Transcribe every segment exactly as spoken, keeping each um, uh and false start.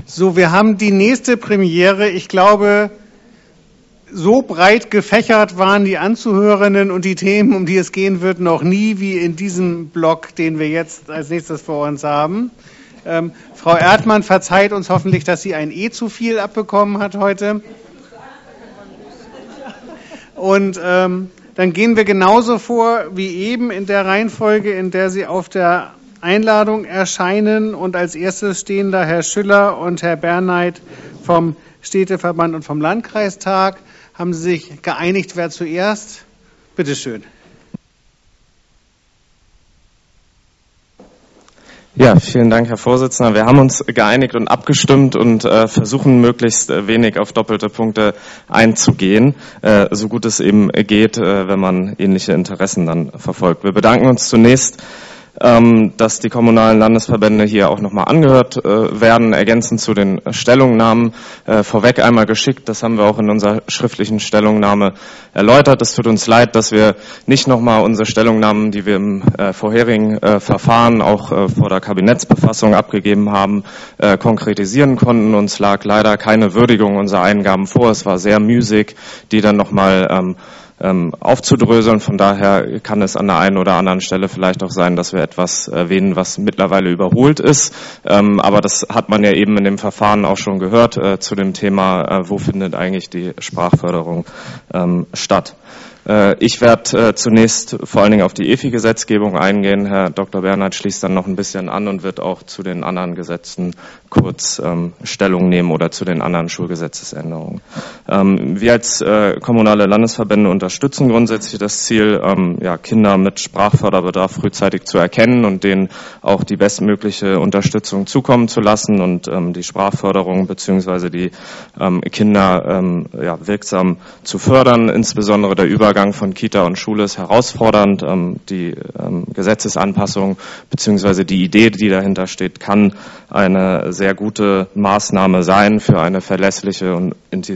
So, wir haben die nächste Premiere. Ich glaube, so breit gefächert waren die Anzuhörenden und die Themen, um die es gehen wird, noch nie wie in diesem Block, den wir jetzt als nächstes vor uns haben. Ähm, Frau Erdmann verzeiht uns hoffentlich, dass sie ein E zu viel abbekommen hat heute. Und ähm, dann gehen wir genauso vor wie eben in der Reihenfolge, in der sie auf der Einladung erscheinen. Und als erstes stehen da Herr Schüller und Herr Bernheit vom Städteverband und vom Landkreistag. Haben Sie sich geeinigt, wer zuerst? Bitte schön. Ja, vielen Dank, Herr Vorsitzender. Wir haben uns geeinigt und abgestimmt und äh, versuchen, möglichst wenig auf doppelte Punkte einzugehen, äh, so gut es eben geht, äh, wenn man ähnliche Interessen dann verfolgt. Wir bedanken uns zunächst, ähm, dass die kommunalen Landesverbände hier auch nochmal angehört äh, werden, ergänzend zu den Stellungnahmen. Äh, vorweg einmal geschickt, das haben wir auch in unserer schriftlichen Stellungnahme erläutert. Es tut uns leid, dass wir nicht nochmal unsere Stellungnahmen, die wir im äh, vorherigen äh, Verfahren auch äh, vor der Kabinettsbefassung abgegeben haben, äh, konkretisieren konnten. Uns lag leider keine Würdigung unserer Eingaben vor. Es war sehr müßig, die dann nochmal ähm, ähm, aufzudröseln. Von daher kann es an der einen oder anderen Stelle vielleicht auch sein, dass wir etwas erwähnen, was mittlerweile überholt ist. Ähm, aber das hat man ja eben in dem Verfahren auch schon gehört äh, zu dem Thema, äh, wo findet eigentlich die Sprachförderung ähm, statt. Ich werde zunächst vor allen Dingen auf die E F I-Gesetzgebung eingehen. Herr Doktor Bernhard schließt dann noch ein bisschen an und wird auch zu den anderen Gesetzen kurz ähm, Stellung nehmen oder zu den anderen Schulgesetzesänderungen. Ähm, wir als äh, kommunale Landesverbände unterstützen grundsätzlich das Ziel, ähm, ja, Kinder mit Sprachförderbedarf frühzeitig zu erkennen und denen auch die bestmögliche Unterstützung zukommen zu lassen und ähm, die Sprachförderung bzw. die ähm, Kinder ähm, ja, wirksam zu fördern, insbesondere der Übergang von Kita und Schule ist herausfordernd. Die Gesetzesanpassung bzw. die Idee, die dahinter steht, kann eine sehr gute Maßnahme sein für eine verlässliche und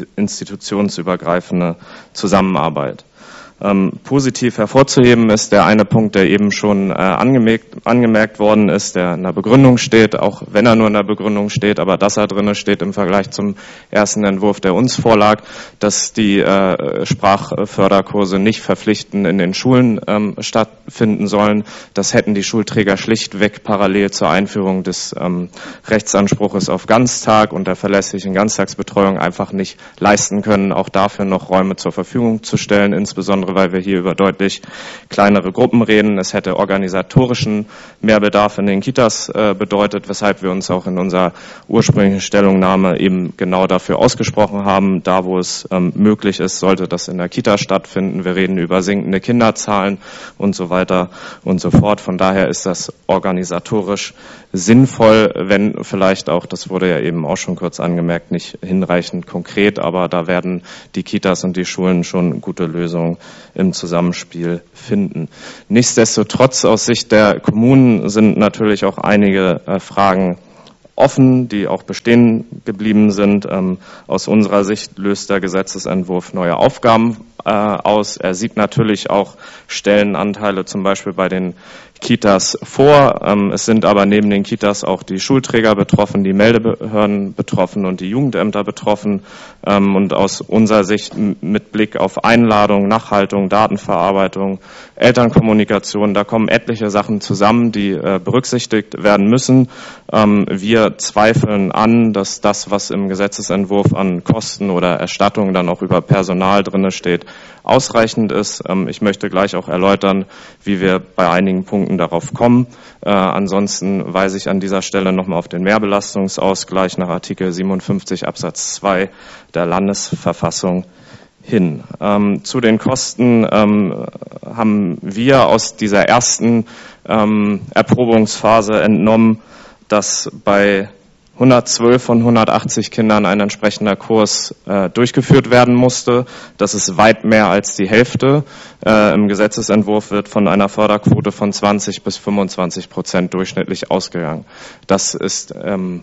institutionsübergreifende Zusammenarbeit. Ähm, positiv hervorzuheben ist der eine Punkt, der eben schon äh, angemerkt, angemerkt worden ist, der in der Begründung steht, auch wenn er nur in der Begründung steht, aber dass er drin steht im Vergleich zum ersten Entwurf, der uns vorlag, dass die äh, Sprachförderkurse nicht verpflichtend in den Schulen ähm, stattfinden sollen. Das hätten die Schulträger schlichtweg parallel zur Einführung des ähm, Rechtsanspruches auf Ganztag und der verlässlichen Ganztagsbetreuung einfach nicht leisten können, auch dafür noch Räume zur Verfügung zu stellen, insbesondere weil wir hier über deutlich kleinere Gruppen reden. Es hätte organisatorischen Mehrbedarf in den Kitas äh, bedeutet, weshalb wir uns auch in unserer ursprünglichen Stellungnahme eben genau dafür ausgesprochen haben. Da, wo es ähm, möglich ist, sollte das in der Kita stattfinden. Wir reden über sinkende Kinderzahlen und so weiter und so fort. Von daher ist das organisatorisch sinnvoll, wenn vielleicht auch, das wurde ja eben auch schon kurz angemerkt, nicht hinreichend konkret, aber da werden die Kitas und die Schulen schon gute Lösungen im Zusammenspiel finden. Nichtsdestotrotz, aus Sicht der Kommunen sind natürlich auch einige äh, Fragen offen, die auch bestehen geblieben sind. Ähm, aus unserer Sicht löst der Gesetzesentwurf neue Aufgaben äh, aus. Er sieht natürlich auch Stellenanteile zum Beispiel bei den Kitas vor. Ähm, es sind aber neben den Kitas auch die Schulträger betroffen, die Meldebehörden betroffen und die Jugendämter betroffen. Ähm, und aus unserer Sicht mit Blick auf Einladung, Nachhaltung, Datenverarbeitung, Elternkommunikation, da kommen etliche Sachen zusammen, die äh, berücksichtigt werden müssen. Ähm, wir zweifeln an, dass das, was im Gesetzesentwurf an Kosten oder Erstattungen dann auch über Personal drin steht, ausreichend ist. Ähm, ich möchte gleich auch erläutern, wie wir bei einigen Punkten darauf kommen. Äh, ansonsten weise ich an dieser Stelle nochmal auf den Mehrbelastungsausgleich nach Artikel siebenundfünfzig Absatz zwei der Landesverfassung hin. Ähm, zu den Kosten ähm, haben wir aus dieser ersten ähm, Erprobungsphase entnommen, dass bei hundertzwölf von hundertachtzig Kindern ein entsprechender Kurs äh, durchgeführt werden musste. Das ist weit mehr als die Hälfte. Äh, Im Gesetzesentwurf wird von einer Förderquote von zwanzig bis fünfundzwanzig Prozent durchschnittlich ausgegangen. Das ist ähm,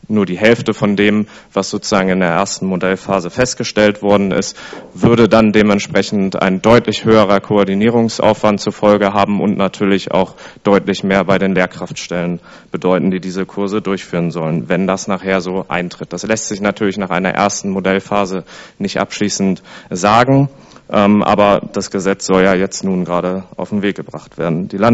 nur die Hälfte von dem, was sozusagen in der ersten Modellphase festgestellt worden ist, würde dann dementsprechend ein deutlich höherer Koordinierungsaufwand zur Folge haben und natürlich auch deutlich mehr bei den Lehrkraftstellen bedeuten, die diese Kurse durchführen sollen, wenn das nachher so eintritt. Das lässt sich natürlich nach einer ersten Modellphase nicht abschließend sagen. Ähm, aber das Gesetz soll ja jetzt nun gerade auf den Weg gebracht werden. Die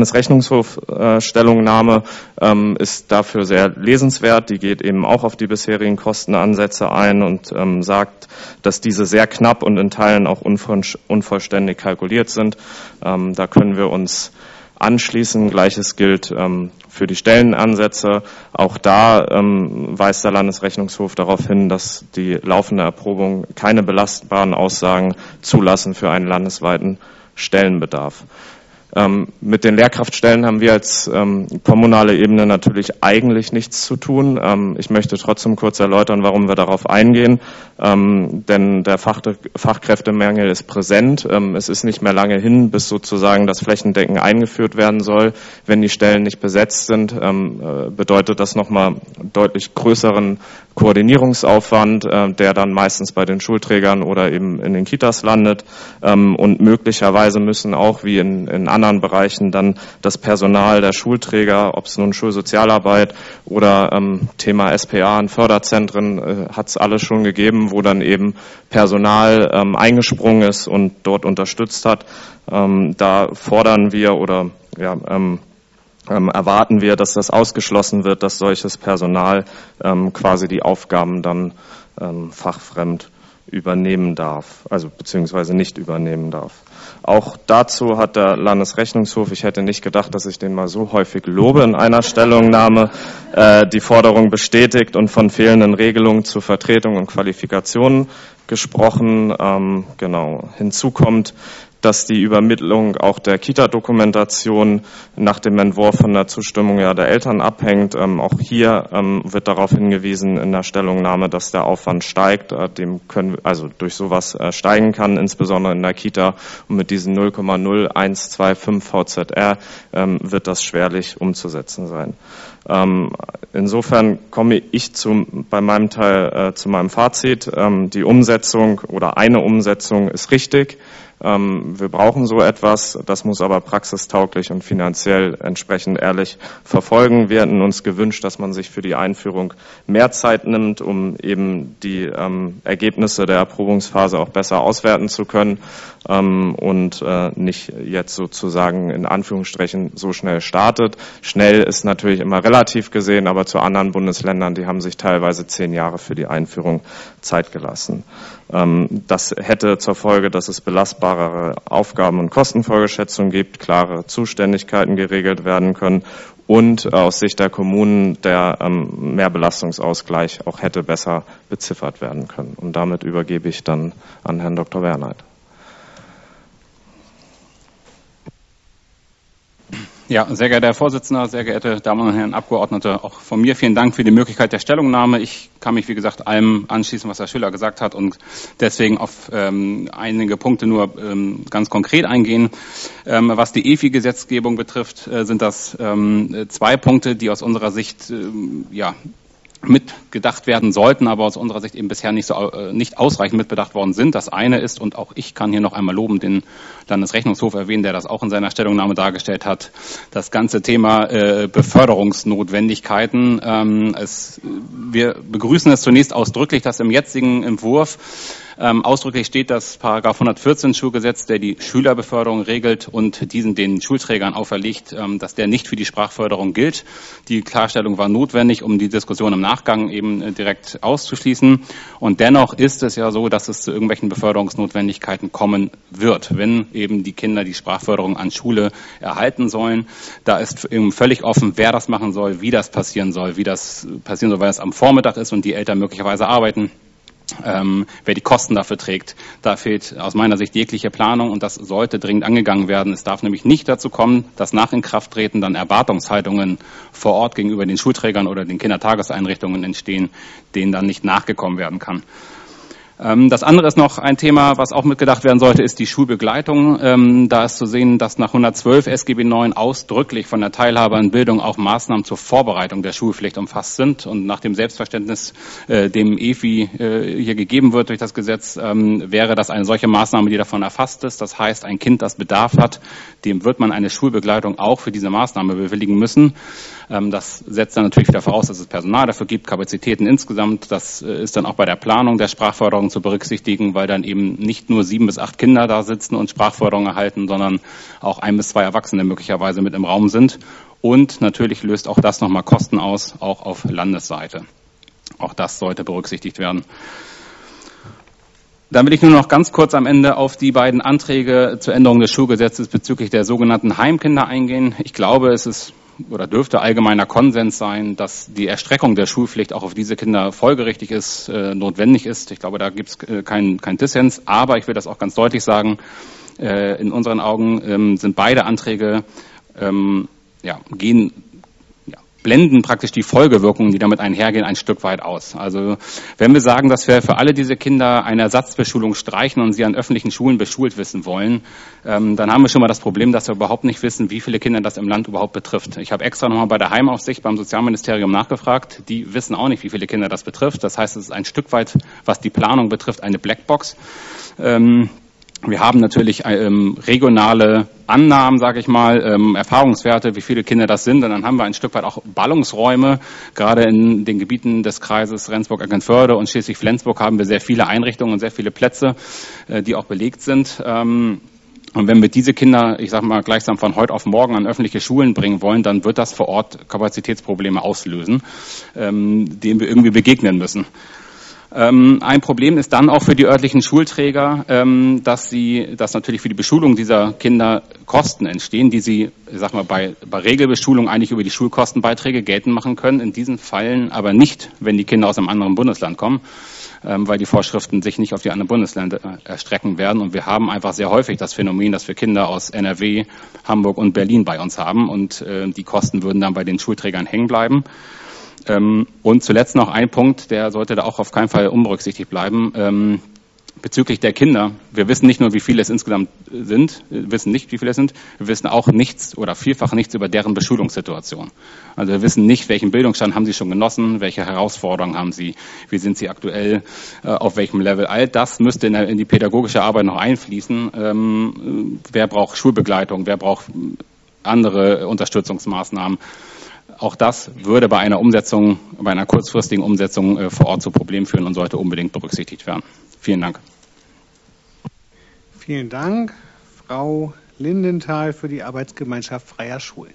Landesrechnungshof-Stellungnahme äh, ähm, ist dafür sehr lesenswert. Die geht eben auch auf die bisherigen Kostenansätze ein und ähm, sagt, dass diese sehr knapp und in Teilen auch unvollständig kalkuliert sind. Ähm, da können wir uns anschließen. Gleiches gilt ähm, für die Stellenansätze. Auch da ähm, weist der Landesrechnungshof darauf hin, dass die laufende Erprobung keine belastbaren Aussagen zulassen für einen landesweiten Stellenbedarf. Ähm, mit den Lehrkraftstellen haben wir als ähm, kommunale Ebene natürlich eigentlich nichts zu tun. Ähm, ich möchte trotzdem kurz erläutern, warum wir darauf eingehen, ähm, denn der Fach Fachkräftemangel ist präsent. Ähm, es ist nicht mehr lange hin, bis sozusagen das Flächendecken eingeführt werden soll. Wenn die Stellen nicht besetzt sind, ähm, äh, bedeutet das nochmal deutlich größeren Koordinierungsaufwand, äh, der dann meistens bei den Schulträgern oder eben in den Kitas landet. Ähm, und möglicherweise müssen auch wie in, in anderen Bereichen dann das Personal der Schulträger, ob es nun Schulsozialarbeit oder ähm, Thema S P A in Förderzentren, äh, hat es alles schon gegeben, wo dann eben Personal ähm, eingesprungen ist und dort unterstützt hat. Ähm, da fordern wir oder ja, ähm, ähm, erwarten wir, dass das ausgeschlossen wird, dass solches Personal ähm, quasi die Aufgaben dann ähm, fachfremd übernehmen darf, also beziehungsweise nicht übernehmen darf. Auch dazu hat der Landesrechnungshof, ich hätte nicht gedacht, dass ich den mal so häufig lobe in einer Stellungnahme, äh, die Forderung bestätigt und von fehlenden Regelungen zur Vertretung und Qualifikation gesprochen. Ähm, genau. Hinzu kommt, dass die Übermittlung auch der Kita-Dokumentation nach dem Entwurf von der Zustimmung ja der Eltern abhängt. Ähm, auch hier ähm, wird darauf hingewiesen in der Stellungnahme, dass der Aufwand steigt, äh, dem können also durch sowas äh, steigen kann, insbesondere in der Kita. Und mit diesen null Komma null eins zwei fünf V Z R ähm, wird das schwerlich umzusetzen sein. Ähm, insofern komme ich zu, bei meinem Teil äh, zu meinem Fazit. Ähm, die Umsetzung oder eine Umsetzung ist richtig. Ähm, wir brauchen so etwas, das muss aber praxistauglich und finanziell entsprechend ehrlich verfolgen. Wir hätten uns gewünscht, dass man sich für die Einführung mehr Zeit nimmt, um eben die ähm, Ergebnisse der Erprobungsphase auch besser auswerten zu können ähm, und äh, nicht jetzt sozusagen in Anführungsstrichen so schnell startet. Schnell ist natürlich immer relativ gesehen, aber zu anderen Bundesländern, die haben sich teilweise zehn Jahre für die Einführung Zeit gelassen. Ähm, das hätte zur Folge, dass es belastbare Aufgaben- und Kostenfolgeschätzungen gibt, klare Zuständigkeiten geregelt werden können und aus Sicht der Kommunen der ähm, Mehrbelastungsausgleich auch hätte besser beziffert werden können. Und damit übergebe ich dann an Herrn Doktor Bernheit. Ja, sehr geehrter Herr Vorsitzender, sehr geehrte Damen und Herren Abgeordnete, auch von mir vielen Dank für die Möglichkeit der Stellungnahme. Ich kann mich, wie gesagt, allem anschließen, was Herr Schüller gesagt hat und deswegen auf ähm, einige Punkte nur ähm, ganz konkret eingehen. Ähm, was die E F I-Gesetzgebung betrifft, äh, sind das ähm, zwei Punkte, die aus unserer Sicht ähm, ja mitgedacht werden sollten, aber aus unserer Sicht eben bisher nicht so äh, nicht ausreichend mitbedacht worden sind. Das eine ist, und auch ich kann hier noch einmal loben, den Landesrechnungshof erwähnen, der das auch in seiner Stellungnahme dargestellt hat, das ganze Thema äh, Beförderungsnotwendigkeiten. Ähm, es, wir begrüßen es zunächst ausdrücklich, dass im jetzigen Entwurf Ähm, ausdrücklich steht, dass Paragraph hundertvierzehn Schulgesetz, der die Schülerbeförderung regelt und diesen den Schulträgern auferlegt, ähm, dass der nicht für die Sprachförderung gilt. Die Klarstellung war notwendig, um die Diskussion im Nachgang eben äh, direkt auszuschließen. Und dennoch ist es ja so, dass es zu irgendwelchen Beförderungsnotwendigkeiten kommen wird, wenn eben die Kinder die Sprachförderung an Schule erhalten sollen. Da ist eben völlig offen, wer das machen soll, wie das passieren soll, wie das passieren soll, weil es am Vormittag ist und die Eltern möglicherweise arbeiten. Ähm, wer die Kosten dafür trägt. Da fehlt aus meiner Sicht jegliche Planung und das sollte dringend angegangen werden. Es darf nämlich nicht dazu kommen, dass nach Inkrafttreten dann Erwartungshaltungen vor Ort gegenüber den Schulträgern oder den Kindertageseinrichtungen entstehen, denen dann nicht nachgekommen werden kann. Das andere ist noch ein Thema, was auch mitgedacht werden sollte, ist die Schulbegleitung. Da ist zu sehen, dass nach hundertzwölf S G B neun ausdrücklich von der Teilhabe an Bildung auch Maßnahmen zur Vorbereitung der Schulpflicht umfasst sind. Und nach dem Selbstverständnis, dem E F I hier gegeben wird durch das Gesetz, wäre das eine solche Maßnahme, die davon erfasst ist. Das heißt, ein Kind, das Bedarf hat, dem wird man eine Schulbegleitung auch für diese Maßnahme bewilligen müssen. Das setzt dann natürlich wieder voraus, dass es Personal dafür gibt, Kapazitäten insgesamt. Das ist dann auch bei der Planung der Sprachförderung zu berücksichtigen, weil dann eben nicht nur sieben bis acht Kinder da sitzen und Sprachförderung erhalten, sondern auch ein bis zwei Erwachsene möglicherweise mit im Raum sind. Und natürlich löst auch das nochmal Kosten aus, auch auf Landesseite. Auch das sollte berücksichtigt werden. Dann will ich nur noch ganz kurz am Ende auf die beiden Anträge zur Änderung des Schulgesetzes bezüglich der sogenannten Heimkinder eingehen. Ich glaube, es ist oder dürfte allgemeiner Konsens sein, dass die Erstreckung der Schulpflicht auch auf diese Kinder folgerichtig ist, äh, notwendig ist. Ich glaube, da gibt es äh, keinen kein Dissens. Aber ich will das auch ganz deutlich sagen, äh, in unseren Augen ähm, sind beide Anträge, ähm, ja, gehen blenden praktisch die Folgewirkungen, die damit einhergehen, ein Stück weit aus. Also wenn wir sagen, dass wir für alle diese Kinder eine Ersatzbeschulung streichen und sie an öffentlichen Schulen beschult wissen wollen, ähm, dann haben wir schon mal das Problem, dass wir überhaupt nicht wissen, wie viele Kinder das im Land überhaupt betrifft. Ich habe extra nochmal bei der Heimaufsicht beim Sozialministerium nachgefragt. Die wissen auch nicht, wie viele Kinder das betrifft. Das heißt, es ist ein Stück weit, was die Planung betrifft, eine Blackbox. Ähm, Wir haben natürlich ähm, regionale Annahmen, sage ich mal, ähm, Erfahrungswerte, wie viele Kinder das sind. Und dann haben wir ein Stück weit auch Ballungsräume. Gerade in den Gebieten des Kreises Rendsburg-Eckernförde und Schleswig-Flensburg haben wir sehr viele Einrichtungen und sehr viele Plätze, äh, die auch belegt sind. Ähm, und wenn wir diese Kinder, ich sage mal, gleichsam von heute auf morgen an öffentliche Schulen bringen wollen, dann wird das vor Ort Kapazitätsprobleme auslösen, ähm, denen wir irgendwie begegnen müssen. Ein Problem ist dann auch für die örtlichen Schulträger, dass sie, dass natürlich für die Beschulung dieser Kinder Kosten entstehen, die sie, ich sag mal, bei, bei Regelbeschulung eigentlich über die Schulkostenbeiträge geltend machen können. In diesen Fällen aber nicht, wenn die Kinder aus einem anderen Bundesland kommen, weil die Vorschriften sich nicht auf die anderen Bundesländer erstrecken werden. Und wir haben einfach sehr häufig das Phänomen, dass wir Kinder aus N R W, Hamburg und Berlin bei uns haben und die Kosten würden dann bei den Schulträgern hängen bleiben. Und zuletzt noch ein Punkt, der sollte da auch auf keinen Fall unberücksichtigt bleiben. Bezüglich der Kinder, wir wissen nicht nur, wie viele es insgesamt sind, wir wissen nicht, wie viele es sind, wir wissen auch nichts oder vielfach nichts über deren Beschulungssituation. Also wir wissen nicht, welchen Bildungsstand haben sie schon genossen, welche Herausforderungen haben sie, wie sind sie aktuell, auf welchem Level. All das müsste in, der, in die pädagogische Arbeit noch einfließen. Ähm, wer braucht Schulbegleitung, wer braucht andere Unterstützungsmaßnahmen. Auch das würde bei einer Umsetzung, bei einer kurzfristigen Umsetzung äh, vor Ort zu Problemen führen und sollte unbedingt berücksichtigt werden. Vielen Dank. Vielen Dank, Frau Lindenthal für die Arbeitsgemeinschaft Freier Schulen.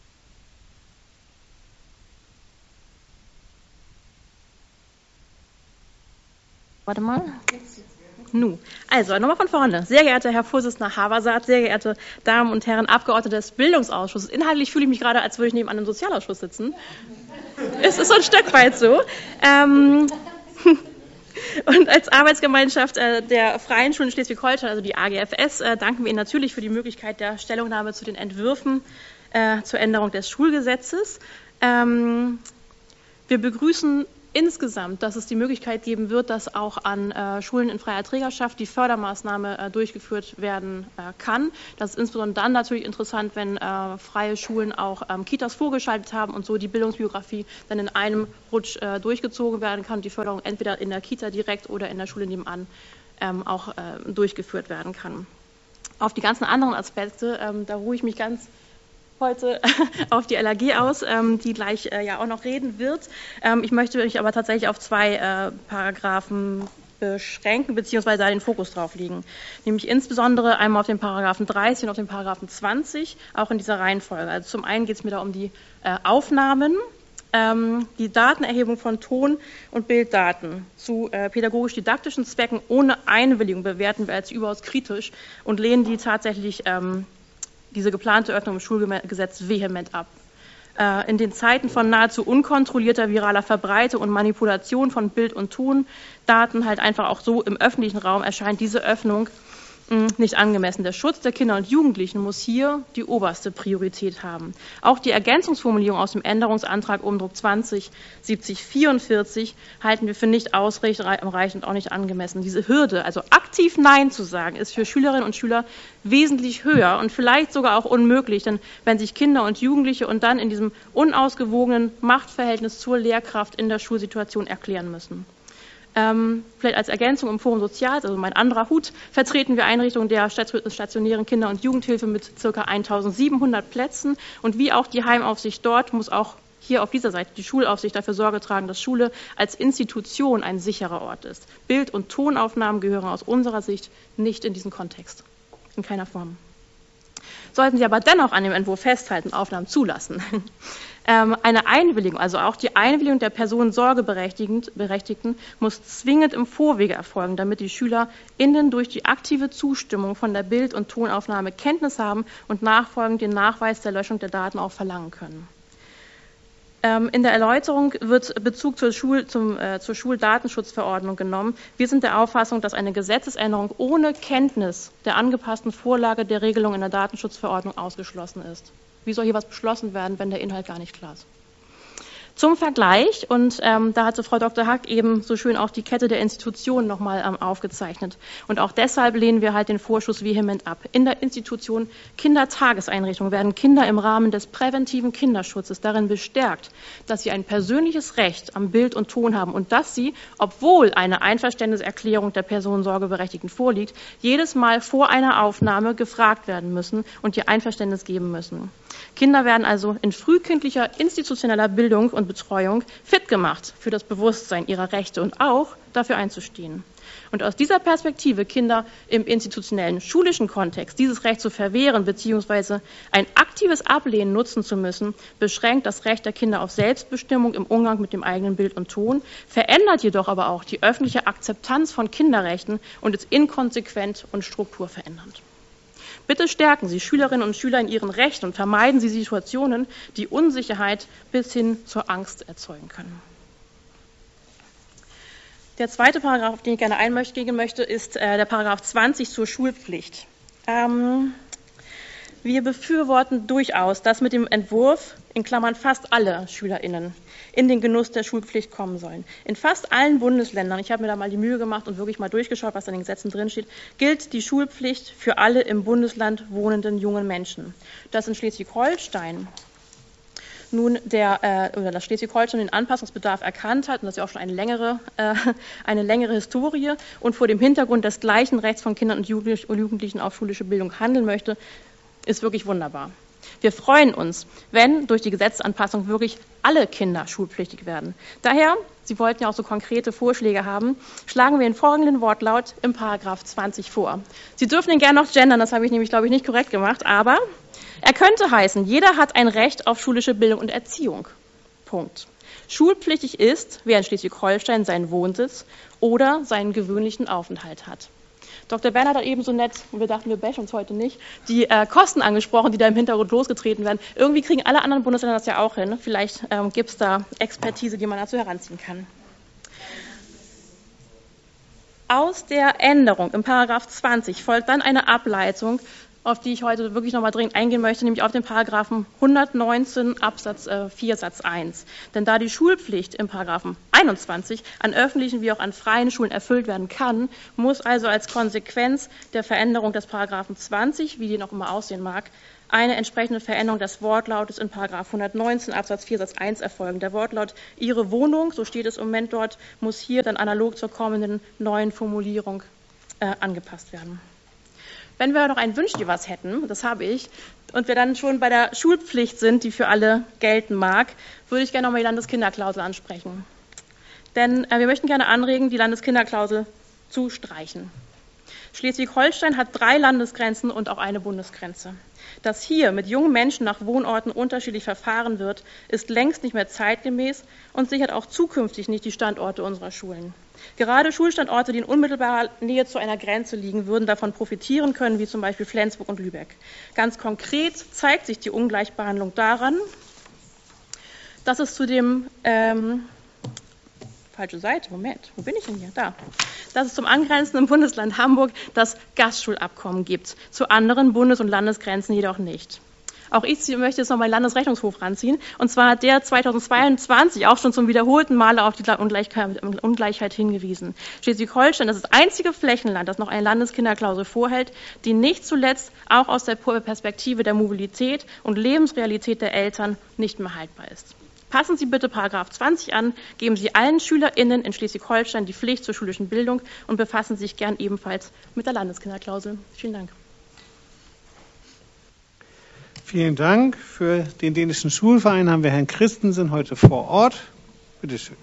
Warte mal. Nu. Also, nochmal von vorne. Sehr geehrter Herr Vorsitzender Habersaat, sehr geehrte Damen und Herren Abgeordnete des Bildungsausschusses. Inhaltlich fühle ich mich gerade, als würde ich nebenan im Sozialausschuss sitzen. Es ist so ein Stück weit so. Ähm, und als Arbeitsgemeinschaft äh, der Freien Schulen Schleswig-Holstein, also die A G F S, äh, danken wir Ihnen natürlich für die Möglichkeit der Stellungnahme zu den Entwürfen äh, zur Änderung des Schulgesetzes. Ähm, wir begrüßen insgesamt, dass es die Möglichkeit geben wird, dass auch an äh, Schulen in freier Trägerschaft die Fördermaßnahme äh, durchgeführt werden äh, kann. Das ist insbesondere dann natürlich interessant, wenn äh, freie Schulen auch ähm, Kitas vorgeschaltet haben und so die Bildungsbiografie dann in einem Rutsch äh, durchgezogen werden kann und die Förderung entweder in der Kita direkt oder in der Schule nebenan ähm, auch äh, durchgeführt werden kann. Auf die ganzen anderen Aspekte, ähm, da ruhe ich mich ganz heute auf die L A G aus, ähm, die gleich äh, ja auch noch reden wird. Ähm, ich möchte mich aber tatsächlich auf zwei äh, Paragraphen beschränken, beziehungsweise da den Fokus drauf legen. Nämlich insbesondere einmal auf den Paragraphen dreißig und auf den Paragraphen zwanzig, auch in dieser Reihenfolge. Also zum einen geht es mir da um die äh, Aufnahmen, ähm, die Datenerhebung von Ton- und Bilddaten zu äh, pädagogisch-didaktischen Zwecken ohne Einwilligung bewerten wir als überaus kritisch und lehnen die tatsächlich ähm, diese geplante Öffnung im Schulgesetz vehement ab. Äh, in den Zeiten von nahezu unkontrollierter viraler Verbreitung und Manipulation von Bild- und Tondaten halt einfach auch so im öffentlichen Raum erscheint diese Öffnung nicht angemessen. Der Schutz der Kinder und Jugendlichen muss hier die oberste Priorität haben. Auch die Ergänzungsformulierung aus dem Änderungsantrag Umdruck zwanzig siebzig vierundvierzig halten wir für nicht ausreichend und auch nicht angemessen. Diese Hürde, also aktiv Nein zu sagen, ist für Schülerinnen und Schüler wesentlich höher und vielleicht sogar auch unmöglich, denn wenn sich Kinder und Jugendliche und dann in diesem unausgewogenen Machtverhältnis zur Lehrkraft in der Schulsituation erklären müssen. Ähm, vielleicht als Ergänzung im Forum Sozials, also mein anderer Hut, vertreten wir Einrichtungen der stationären Kinder- und Jugendhilfe mit ca. eintausendsiebenhundert Plätzen. Und wie auch die Heimaufsicht dort, muss auch hier auf dieser Seite die Schulaufsicht dafür Sorge tragen, dass Schule als Institution ein sicherer Ort ist. Bild- und Tonaufnahmen gehören aus unserer Sicht nicht in diesen Kontext, in keiner Form. Sollten Sie aber dennoch an dem Entwurf festhalten, Aufnahmen zulassen, eine Einwilligung, also auch die Einwilligung der Personensorgeberechtigten, muss zwingend im Vorwege erfolgen, damit die SchülerInnen durch die aktive Zustimmung von der Bild- und Tonaufnahme Kenntnis haben und nachfolgend den Nachweis der Löschung der Daten auch verlangen können. In der Erläuterung wird Bezug zur, Schul, zum, äh, zur Schuldatenschutzverordnung genommen. Wir sind der Auffassung, dass eine Gesetzesänderung ohne Kenntnis der angepassten Vorlage der Regelung in der Datenschutzverordnung ausgeschlossen ist. Wie soll hier was beschlossen werden, wenn der Inhalt gar nicht klar ist? Zum Vergleich, und ähm, da hatte Frau Doktor Hack eben so schön auch die Kette der Institutionen nochmal ähm, aufgezeichnet. Und auch deshalb lehnen wir halt den Vorschuss vehement ab. In der Institution Kindertageseinrichtungen werden Kinder im Rahmen des präventiven Kinderschutzes darin bestärkt, dass sie ein persönliches Recht am Bild und Ton haben und dass sie, obwohl eine Einverständniserklärung der Personensorgeberechtigten vorliegt, jedes Mal vor einer Aufnahme gefragt werden müssen und ihr Einverständnis geben müssen. Kinder werden also in frühkindlicher institutioneller Bildung und Betreuung fit gemacht für das Bewusstsein ihrer Rechte und auch dafür einzustehen. Und aus dieser Perspektive, Kinder im institutionellen schulischen Kontext dieses Recht zu verwehren bzw. ein aktives Ablehnen nutzen zu müssen, beschränkt das Recht der Kinder auf Selbstbestimmung im Umgang mit dem eigenen Bild und Ton, verändert jedoch aber auch die öffentliche Akzeptanz von Kinderrechten und ist inkonsequent und strukturverändernd. Bitte stärken Sie Schülerinnen und Schüler in ihren Rechten und vermeiden Sie Situationen, die Unsicherheit bis hin zur Angst erzeugen können. Der zweite Paragraph, auf den ich gerne eingehen möchte, ist äh, der Paragraph zwanzig zur Schulpflicht. Ähm, wir befürworten durchaus, dass mit dem Entwurf, in Klammern fast alle SchülerInnen, in den Genuss der Schulpflicht kommen sollen. In fast allen Bundesländern, ich habe mir da mal die Mühe gemacht und wirklich mal durchgeschaut, was in den Gesetzen drinsteht, gilt die Schulpflicht für alle im Bundesland wohnenden jungen Menschen. Das in Schleswig-Holstein nun der, äh, oder das Schleswig-Holstein den Anpassungsbedarf erkannt hat, und das ist ja auch schon eine längere, äh, eine längere Historie, und vor dem Hintergrund des gleichen Rechts von Kindern und Jugendlichen auf schulische Bildung handeln möchte, ist wirklich wunderbar. Wir freuen uns, wenn durch die Gesetzesanpassung wirklich alle Kinder schulpflichtig werden. Daher, Sie wollten ja auch so konkrete Vorschläge haben, schlagen wir den folgenden Wortlaut im Paragraph zwanzig vor. Sie dürfen ihn gerne noch gendern, das habe ich nämlich, glaube ich, nicht korrekt gemacht, aber er könnte heißen, jeder hat ein Recht auf schulische Bildung und Erziehung. Punkt. Schulpflichtig ist, wer in Schleswig-Holstein seinen Wohnsitz oder seinen gewöhnlichen Aufenthalt hat. Doktor Bernhard hat eben so nett, und wir dachten, wir bashen uns heute nicht, die äh, Kosten angesprochen, die da im Hintergrund losgetreten werden. Irgendwie kriegen alle anderen Bundesländer das ja auch hin. Vielleicht ähm, gibt es da Expertise, die man dazu heranziehen kann. Aus der Änderung im Paragraph zwanzig folgt dann eine Ableitung, auf die ich heute wirklich nochmal dringend eingehen möchte, nämlich auf den Paragraphen hundertneunzehn Absatz vier Satz eins. Denn da die Schulpflicht im Paragraphen einundzwanzig an öffentlichen wie auch an freien Schulen erfüllt werden kann, muss also als Konsequenz der Veränderung des Paragraphen zwanzig, wie die noch immer aussehen mag, eine entsprechende Veränderung des Wortlautes in Paragraph hundertneunzehn Absatz vier Satz eins erfolgen. Der Wortlaut Ihre Wohnung, so steht es im Moment dort, muss hier dann analog zur kommenden neuen Formulierung äh, angepasst werden. Wenn wir noch ein Wünsch dir was hätten, das habe ich, und wir dann schon bei der Schulpflicht sind, die für alle gelten mag, würde ich gerne nochmal die Landeskinderklausel ansprechen. Denn äh, wir möchten gerne anregen, die Landeskinderklausel zu streichen. Schleswig-Holstein hat drei Landesgrenzen und auch eine Bundesgrenze. Dass hier mit jungen Menschen nach Wohnorten unterschiedlich verfahren wird, ist längst nicht mehr zeitgemäß und sichert auch zukünftig nicht die Standorte unserer Schulen. Gerade Schulstandorte, die in unmittelbarer Nähe zu einer Grenze liegen, würden davon profitieren können, wie zum Beispiel Flensburg und Lübeck. Ganz konkret zeigt sich die Ungleichbehandlung daran, dass es zu dem ähm, falsche Seite. Moment, wo bin ich denn hier? Da. Dass es zum angrenzenden Bundesland Hamburg das Gastschulabkommen gibt, zu anderen Bundes- und Landesgrenzen jedoch nicht. Auch ich möchte jetzt noch meinen Landesrechnungshof ranziehen. Und zwar hat der zweitausendzweiundzwanzig auch schon zum wiederholten Male auf die Ungleichheit, Ungleichheit hingewiesen. Schleswig-Holstein ist das einzige Flächenland, das noch eine Landeskinderklausel vorhält, die nicht zuletzt auch aus der Perspektive der Mobilität und Lebensrealität der Eltern nicht mehr haltbar ist. Passen Sie bitte Paragraph zwanzig an, geben Sie allen SchülerInnen in Schleswig-Holstein die Pflicht zur schulischen Bildung und befassen Sie sich gern ebenfalls mit der Landeskinderklausel. Vielen Dank. Vielen Dank. Für den dänischen Schulverein haben wir Herrn Christensen heute vor Ort. Bitte schön.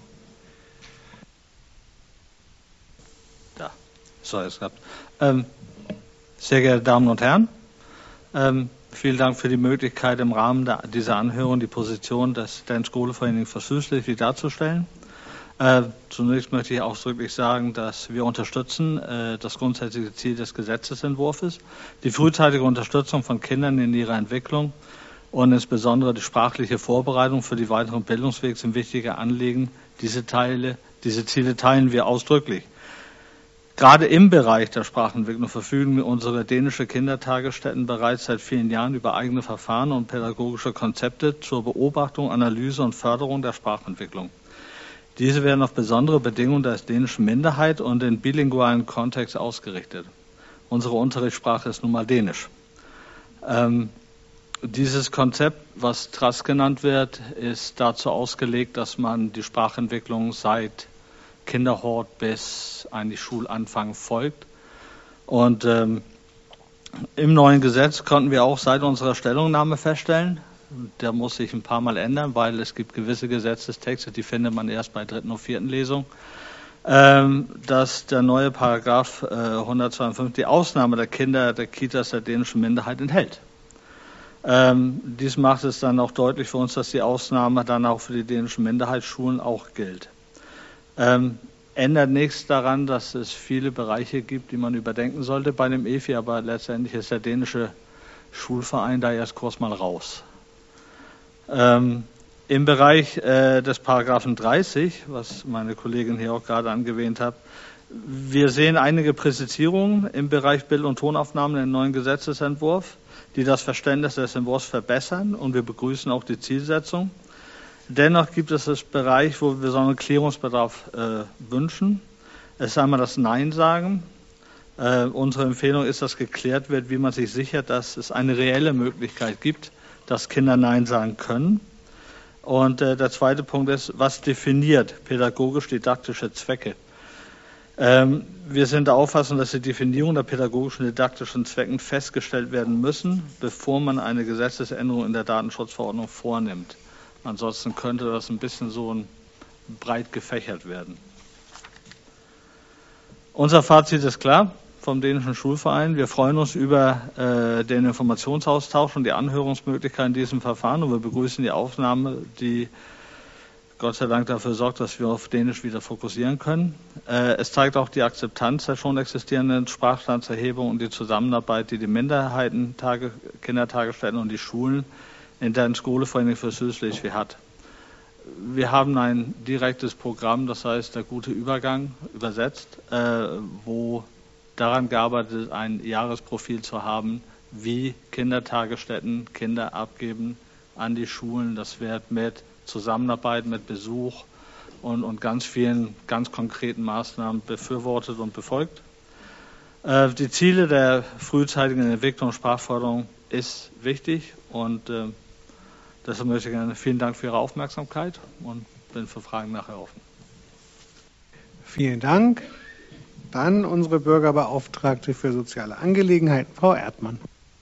Ja, so ist es gehabt. Ähm, sehr geehrte Damen und Herren, ähm, vielen Dank für die Möglichkeit, im Rahmen der, dieser Anhörung die Position des Dänischen Skoleforening für Sydslesvig darzustellen. Äh, zunächst möchte ich ausdrücklich sagen, dass wir unterstützen äh, das grundsätzliche Ziel des Gesetzesentwurfs, die frühzeitige Unterstützung von Kindern in ihrer Entwicklung und insbesondere die sprachliche Vorbereitung für die weiteren Bildungswege sind wichtige Anliegen. Diese Teile, diese Ziele teilen wir ausdrücklich. Gerade im Bereich der Sprachentwicklung verfügen unsere dänische Kindertagesstätten bereits seit vielen Jahren über eigene Verfahren und pädagogische Konzepte zur Beobachtung, Analyse und Förderung der Sprachentwicklung. Diese werden auf besondere Bedingungen der dänischen Minderheit und in bilingualen Kontext ausgerichtet. Unsere Unterrichtssprache ist nun mal Dänisch. Ähm, dieses Konzept, was T R A S genannt wird, ist dazu ausgelegt, dass man die Sprachentwicklung seit Kinderhort bis eigentlich Schulanfang folgt. Und ähm, im neuen Gesetz konnten wir auch seit unserer Stellungnahme feststellen, der muss sich ein paar Mal ändern, weil es gibt gewisse Gesetzestexte, die findet man erst bei dritten und vierten Lesung, ähm, dass der neue Paragraph äh, hundertzweiundfünfzig die Ausnahme der Kinder der Kitas der dänischen Minderheit enthält. Ähm, dies macht es dann auch deutlich für uns, dass die Ausnahme dann auch für die dänischen Minderheitsschulen auch gilt. Ähm, ändert nichts daran, dass es viele Bereiche gibt, die man überdenken sollte bei dem E F I, aber letztendlich ist der dänische Schulverein da erst kurz mal raus. Ähm, Im Bereich äh, des Paragraphen dreißig, was meine Kollegin hier auch gerade angewähnt hat, wir sehen einige Präzisierungen im Bereich Bild- und Tonaufnahmen im neuen Gesetzesentwurf, die das Verständnis des Entwurfs verbessern, und wir begrüßen auch die Zielsetzung. Dennoch gibt es das Bereich, wo wir besonderen Klärungsbedarf äh, wünschen. Es ist einmal das Nein sagen. Äh, unsere Empfehlung ist, dass geklärt wird, wie man sich sichert, dass es eine reelle Möglichkeit gibt, dass Kinder Nein sagen können. Und äh, der zweite Punkt ist, was definiert pädagogisch-didaktische Zwecke? Ähm, wir sind der Auffassung, dass die Definierung der pädagogischen didaktischen Zwecken festgestellt werden müssen, bevor man eine Gesetzesänderung in der Datenschutzverordnung vornimmt. Ansonsten könnte das ein bisschen so ein breit gefächert werden. Unser Fazit ist klar vom dänischen Schulverein. Wir freuen uns über äh, den Informationsaustausch und die Anhörungsmöglichkeiten in diesem Verfahren, und wir begrüßen die Aufnahme, die Gott sei Dank dafür sorgt, dass wir auf Dänisch wieder fokussieren können. Äh, es zeigt auch die Akzeptanz der schon existierenden Sprachstandserhebung und die Zusammenarbeit, die die Minderheiten, Tage, Kindertagesstätten und die Schulen in der Skoleforening für Sydslesvig hat. Wir haben ein direktes Programm, das heißt der gute Übergang übersetzt, äh, wo daran gearbeitet ist, ein Jahresprofil zu haben, wie Kindertagesstätten Kinder abgeben an die Schulen. Das wird mit Zusammenarbeit, mit Besuch und, und ganz vielen ganz konkreten Maßnahmen befürwortet und befolgt. Äh, die Ziele der frühzeitigen Entwicklung und Sprachförderung ist wichtig, und äh, deshalb möchte ich gerne vielen Dank für Ihre Aufmerksamkeit und bin für Fragen nachher offen. Vielen Dank. Dann unsere Bürgerbeauftragte für soziale Angelegenheiten, Frau Erdmann.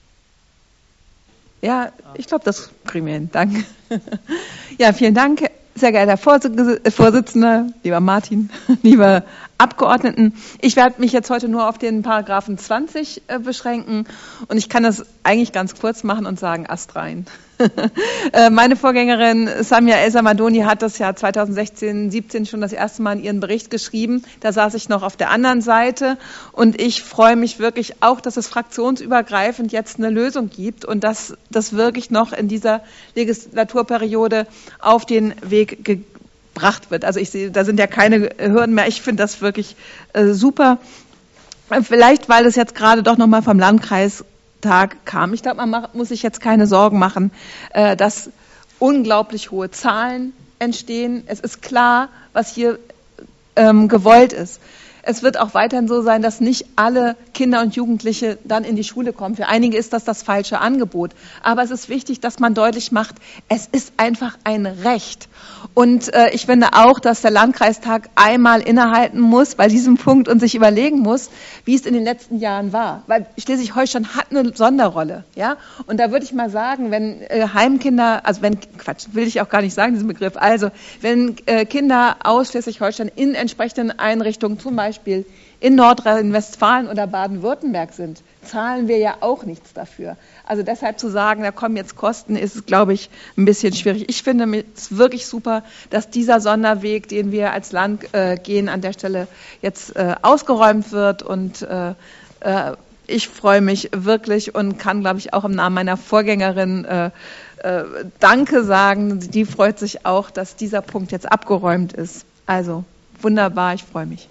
Ja, ich glaube, das kriegen wir hin. Danke. Ja, vielen Dank, sehr geehrter Vorsitzender, lieber Martin, lieber Abgeordneten. Ich werde mich jetzt heute nur auf den Paragraphen zwanzig äh, beschränken, und ich kann das eigentlich ganz kurz machen und sagen, astrein. Meine Vorgängerin Samia El-Samadoni hat das Jahr zweitausendsechzehn siebzehn schon das erste Mal in ihren Bericht geschrieben. Da saß ich noch auf der anderen Seite, und ich freue mich wirklich auch, dass es fraktionsübergreifend jetzt eine Lösung gibt und dass das wirklich noch in dieser Legislaturperiode auf den Weg ge gebracht wird. Also ich sehe, da sind ja keine Hürden mehr. Ich finde das wirklich äh, super. Vielleicht, weil es jetzt gerade doch nochmal vom Landkreistag kam. Ich glaube, man macht, muss sich jetzt keine Sorgen machen, äh, dass unglaublich hohe Zahlen entstehen. Es ist klar, was hier ähm, gewollt ist. Es wird auch weiterhin so sein, dass nicht alle Kinder und Jugendliche dann in die Schule kommen. Für einige ist das das falsche Angebot. Aber es ist wichtig, dass man deutlich macht, es ist einfach ein Recht. Und äh, ich finde auch, dass der Landkreistag einmal innehalten muss bei diesem Punkt und sich überlegen muss, wie es in den letzten Jahren war. Weil Schleswig-Holstein hat eine Sonderrolle. Ja? Und da würde ich mal sagen, wenn äh, Heimkinder, also wenn, Quatsch, will ich auch gar nicht sagen, diesen Begriff, also wenn äh, Kinder aus Schleswig-Holstein in entsprechenden Einrichtungen, zum Beispiel Beispiel in Nordrhein-Westfalen oder Baden-Württemberg sind, zahlen wir ja auch nichts dafür. Also deshalb zu sagen, da kommen jetzt Kosten, ist, glaube ich, ein bisschen schwierig. Ich finde es wirklich super, dass dieser Sonderweg, den wir als Land äh, gehen, an der Stelle jetzt äh, ausgeräumt wird. Und äh, äh, ich freue mich wirklich und kann, glaube ich, auch im Namen meiner Vorgängerin äh, äh, Danke sagen. Die freut sich auch, dass dieser Punkt jetzt abgeräumt ist. Also wunderbar, ich freue mich.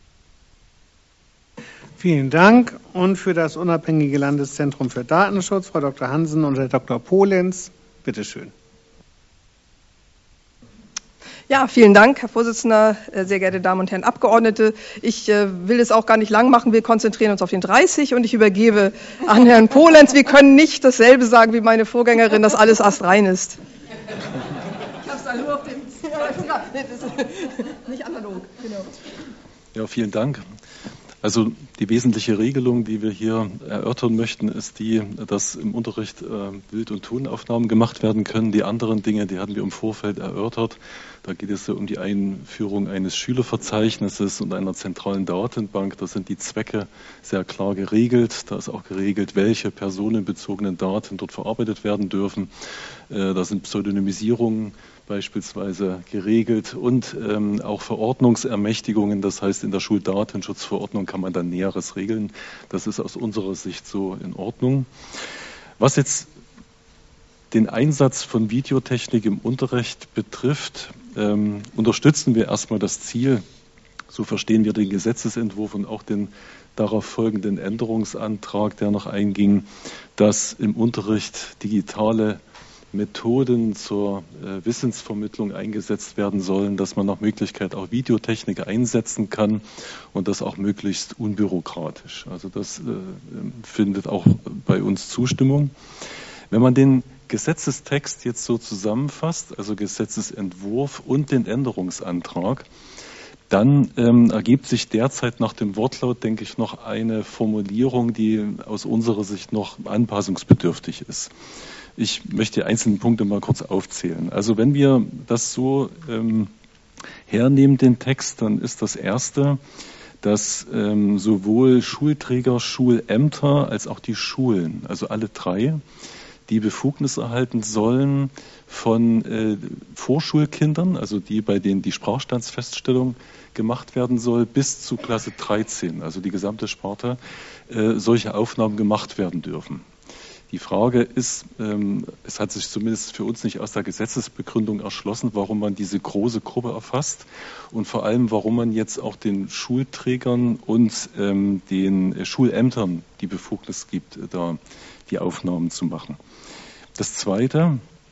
Vielen Dank. Und für das unabhängige Landeszentrum für Datenschutz, Frau Doktor Hansen und Herr Doktor Polenz, bitte schön. Ja, vielen Dank, Herr Vorsitzender, sehr geehrte Damen und Herren Abgeordnete. Ich äh, will es auch gar nicht lang machen. Wir konzentrieren uns auf den dreißig und ich übergebe an Herrn Polenz. Wir können nicht dasselbe sagen wie meine Vorgängerin, dass alles astrein ist. Ich habe es da nur auf dem... Nicht analog, genau. Ja, vielen Dank. Also die wesentliche Regelung, die wir hier erörtern möchten, ist die, dass im Unterricht äh, Bild- und Tonaufnahmen gemacht werden können. Die anderen Dinge, die hatten wir im Vorfeld erörtert. Da geht es ja um die Einführung eines Schülerverzeichnisses und einer zentralen Datenbank. Da sind die Zwecke sehr klar geregelt. Da ist auch geregelt, welche personenbezogenen Daten dort verarbeitet werden dürfen. Äh, da sind Pseudonymisierungen beispielsweise geregelt und ähm, auch Verordnungsermächtigungen. Das heißt, in der Schuldatenschutzverordnung kann man dann Näheres regeln. Das ist aus unserer Sicht so in Ordnung. Was jetzt den Einsatz von Videotechnik im Unterricht betrifft, ähm, unterstützen wir erstmal das Ziel, so verstehen wir den Gesetzesentwurf und auch den darauf folgenden Änderungsantrag, der noch einging, dass im Unterricht digitale Methoden zur äh, Wissensvermittlung eingesetzt werden sollen, dass man nach Möglichkeit auch Videotechnik einsetzen kann und das auch möglichst unbürokratisch. Also das äh, findet auch bei uns Zustimmung. Wenn man den Gesetzestext jetzt so zusammenfasst, also Gesetzesentwurf und den Änderungsantrag, dann ähm, ergibt sich derzeit nach dem Wortlaut, denke ich, noch eine Formulierung, die aus unserer Sicht noch anpassungsbedürftig ist. Ich möchte die einzelnen Punkte mal kurz aufzählen. Also wenn wir das so ähm, hernehmen, den Text, dann ist das Erste, dass ähm, sowohl Schulträger, Schulämter als auch die Schulen, also alle drei, die Befugnis erhalten sollen von äh, Vorschulkindern, also die, bei denen die Sprachstandsfeststellung gemacht werden soll, bis zu Klasse dreizehn, also die gesamte Sparte, äh, solche Aufnahmen gemacht werden dürfen. Die Frage ist, ähm, es hat sich zumindest für uns nicht aus der Gesetzesbegründung erschlossen, warum man diese große Gruppe erfasst und vor allem, warum man jetzt auch den Schulträgern und ähm, den Schulämtern die Befugnis gibt, da die Aufnahmen zu machen. Das Zweite,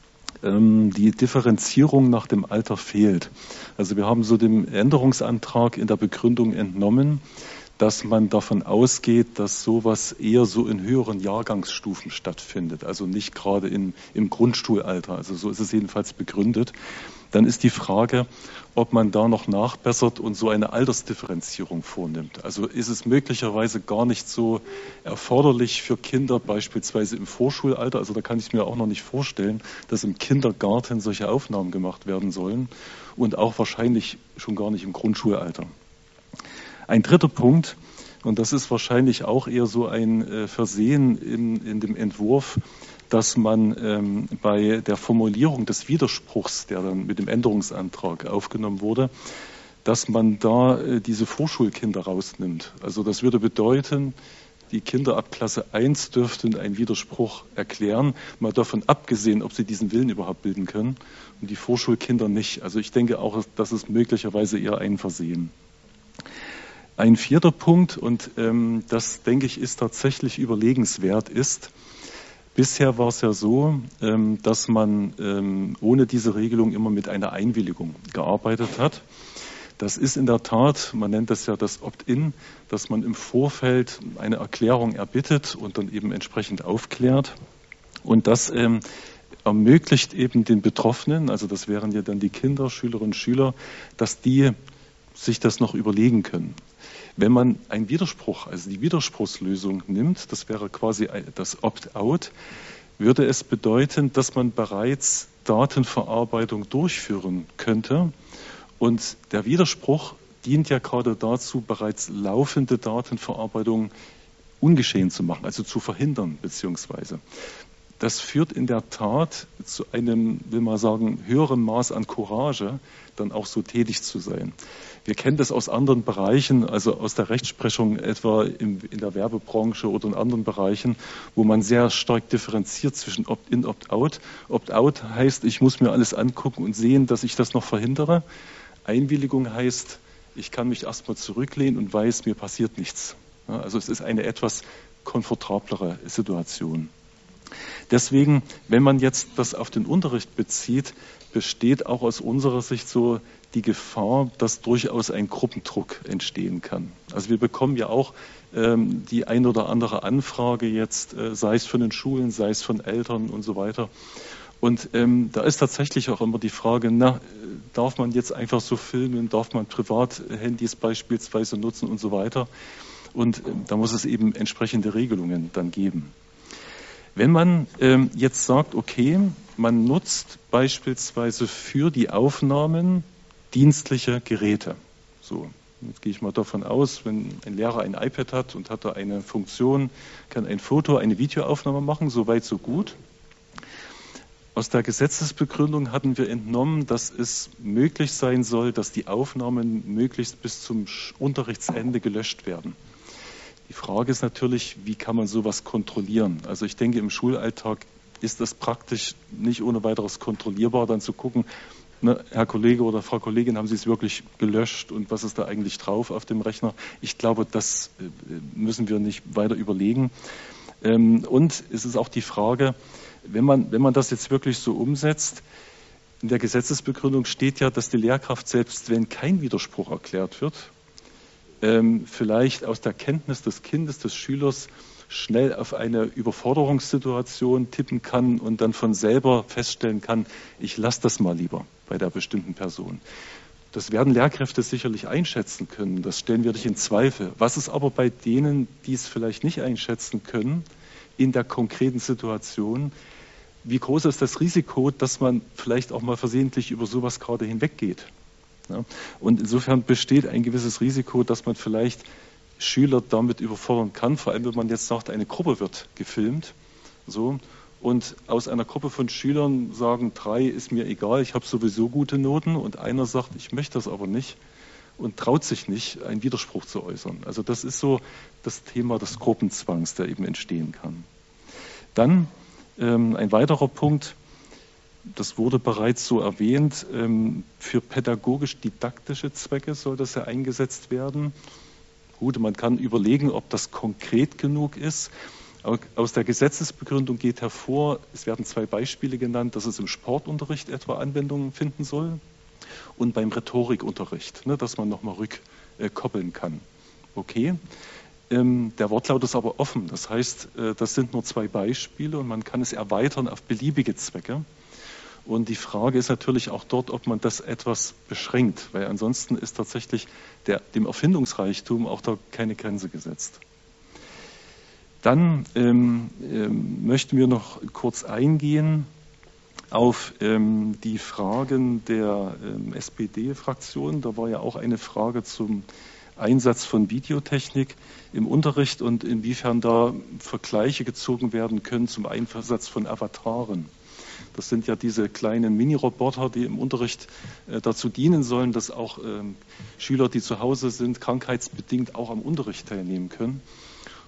ähm, die Differenzierung nach dem Alter fehlt. Also wir haben so dem Änderungsantrag in der Begründung entnommen, dass man davon ausgeht, dass sowas eher so in höheren Jahrgangsstufen stattfindet, also nicht gerade in, im Grundschulalter, also so ist es jedenfalls begründet. Dann ist die Frage, ob man da noch nachbessert und so eine Altersdifferenzierung vornimmt. Also ist es möglicherweise gar nicht so erforderlich für Kinder, beispielsweise im Vorschulalter, also da kann ich mir auch noch nicht vorstellen, dass im Kindergarten solche Aufnahmen gemacht werden sollen und auch wahrscheinlich schon gar nicht im Grundschulalter. Ein dritter Punkt, und das ist wahrscheinlich auch eher so ein äh, Versehen in, in dem Entwurf, dass man ähm, bei der Formulierung des Widerspruchs, der dann mit dem Änderungsantrag aufgenommen wurde, dass man da äh, diese Vorschulkinder rausnimmt. Also das würde bedeuten, die Kinder ab Klasse eins dürften einen Widerspruch erklären, mal davon abgesehen, ob sie diesen Willen überhaupt bilden können, und die Vorschulkinder nicht. Also ich denke auch, das ist möglicherweise eher ein Versehen. Ein vierter Punkt, und ähm, das, denke ich, ist tatsächlich überlegenswert, ist, bisher war es ja so, ähm, dass man ähm, ohne diese Regelung immer mit einer Einwilligung gearbeitet hat. Das ist in der Tat, man nennt das ja das Opt-in, dass man im Vorfeld eine Erklärung erbittet und dann eben entsprechend aufklärt. Und das ähm, ermöglicht eben den Betroffenen, also das wären ja dann die Kinder, Schülerinnen und Schüler, dass die sich das noch überlegen können. Wenn man einen Widerspruch, also die Widerspruchslösung nimmt, das wäre quasi das Opt-out, würde es bedeuten, dass man bereits Datenverarbeitung durchführen könnte. Und der Widerspruch dient ja gerade dazu, bereits laufende Datenverarbeitung ungeschehen zu machen, also zu verhindern beziehungsweise. Das führt in der Tat zu einem, will man sagen, höheren Maß an Courage, dann auch so tätig zu sein. Wir kennen das aus anderen Bereichen, also aus der Rechtsprechung etwa in, in der Werbebranche oder in anderen Bereichen, wo man sehr stark differenziert zwischen Opt-in, Opt-out. Opt-out heißt, ich muss mir alles angucken und sehen, dass ich das noch verhindere. Einwilligung heißt, ich kann mich erstmal zurücklehnen und weiß, mir passiert nichts. Ja, also es ist eine etwas komfortablere Situation. Deswegen, wenn man jetzt das auf den Unterricht bezieht, besteht auch aus unserer Sicht so die Gefahr, dass durchaus ein Gruppendruck entstehen kann. Also wir bekommen ja auch ähm, die ein oder andere Anfrage jetzt, äh, sei es von den Schulen, sei es von Eltern und so weiter. Und ähm, da ist tatsächlich auch immer die Frage, na, darf man jetzt einfach so filmen, darf man Privathandys beispielsweise nutzen und so weiter. Und ähm, da muss es eben entsprechende Regelungen dann geben. Wenn man ähm, jetzt sagt, okay, man nutzt beispielsweise für die Aufnahmen dienstliche Geräte. So, jetzt gehe ich mal davon aus, wenn ein Lehrer ein iPad hat und hat da eine Funktion, kann ein Foto, eine Videoaufnahme machen, so weit, so gut. Aus der Gesetzesbegründung hatten wir entnommen, dass es möglich sein soll, dass die Aufnahmen möglichst bis zum Unterrichtsende gelöscht werden. Die Frage ist natürlich, wie kann man sowas kontrollieren? Also ich denke, im Schulalltag ist das praktisch nicht ohne weiteres kontrollierbar, dann zu gucken, ne, Herr Kollege oder Frau Kollegin, haben Sie es wirklich gelöscht und was ist da eigentlich drauf auf dem Rechner? Ich glaube, das müssen wir nicht weiter überlegen. Und es ist auch die Frage, wenn man, wenn man das jetzt wirklich so umsetzt, in der Gesetzesbegründung steht ja, dass die Lehrkraft, selbst wenn kein Widerspruch erklärt wird, vielleicht aus der Kenntnis des Kindes, des Schülers schnell auf eine Überforderungssituation tippen kann und dann von selber feststellen kann, ich lasse das mal lieber bei der bestimmten Person. Das werden Lehrkräfte sicherlich einschätzen können, das stellen wir nicht in Zweifel. Was ist aber bei denen, die es vielleicht nicht einschätzen können, in der konkreten Situation, wie groß ist das Risiko, dass man vielleicht auch mal versehentlich über sowas gerade hinweggeht? Ja, und insofern besteht ein gewisses Risiko, dass man vielleicht Schüler damit überfordern kann, vor allem wenn man jetzt sagt, eine Gruppe wird gefilmt, so, und aus einer Gruppe von Schülern sagen, drei ist mir egal, ich habe sowieso gute Noten, und einer sagt, ich möchte das aber nicht und traut sich nicht, einen Widerspruch zu äußern. Also das ist so das Thema des Gruppenzwangs, der eben entstehen kann. Dann ähm, ein weiterer Punkt, das wurde bereits so erwähnt, für pädagogisch-didaktische Zwecke soll das ja eingesetzt werden. Gut, man kann überlegen, ob das konkret genug ist. Aus der Gesetzesbegründung geht hervor, es werden zwei Beispiele genannt, dass es im Sportunterricht etwa Anwendungen finden soll und beim Rhetorikunterricht, ne, dass man nochmal rückkoppeln kann. Okay. Der Wortlaut ist aber offen. Das heißt, das sind nur zwei Beispiele und man kann es erweitern auf beliebige Zwecke. Und die Frage ist natürlich auch dort, ob man das etwas beschränkt, weil ansonsten ist tatsächlich der, dem Erfindungsreichtum auch da keine Grenze gesetzt. Dann ähm, ähm, möchten wir noch kurz eingehen auf ähm, die Fragen der ähm, S P D-Fraktion. Da war ja auch eine Frage zum Einsatz von Videotechnik im Unterricht und inwiefern da Vergleiche gezogen werden können zum Einsatz von Avataren. Das sind ja diese kleinen Mini-Roboter, die im Unterricht äh, dazu dienen sollen, dass auch ähm, Schüler, die zu Hause sind, krankheitsbedingt auch am Unterricht teilnehmen können.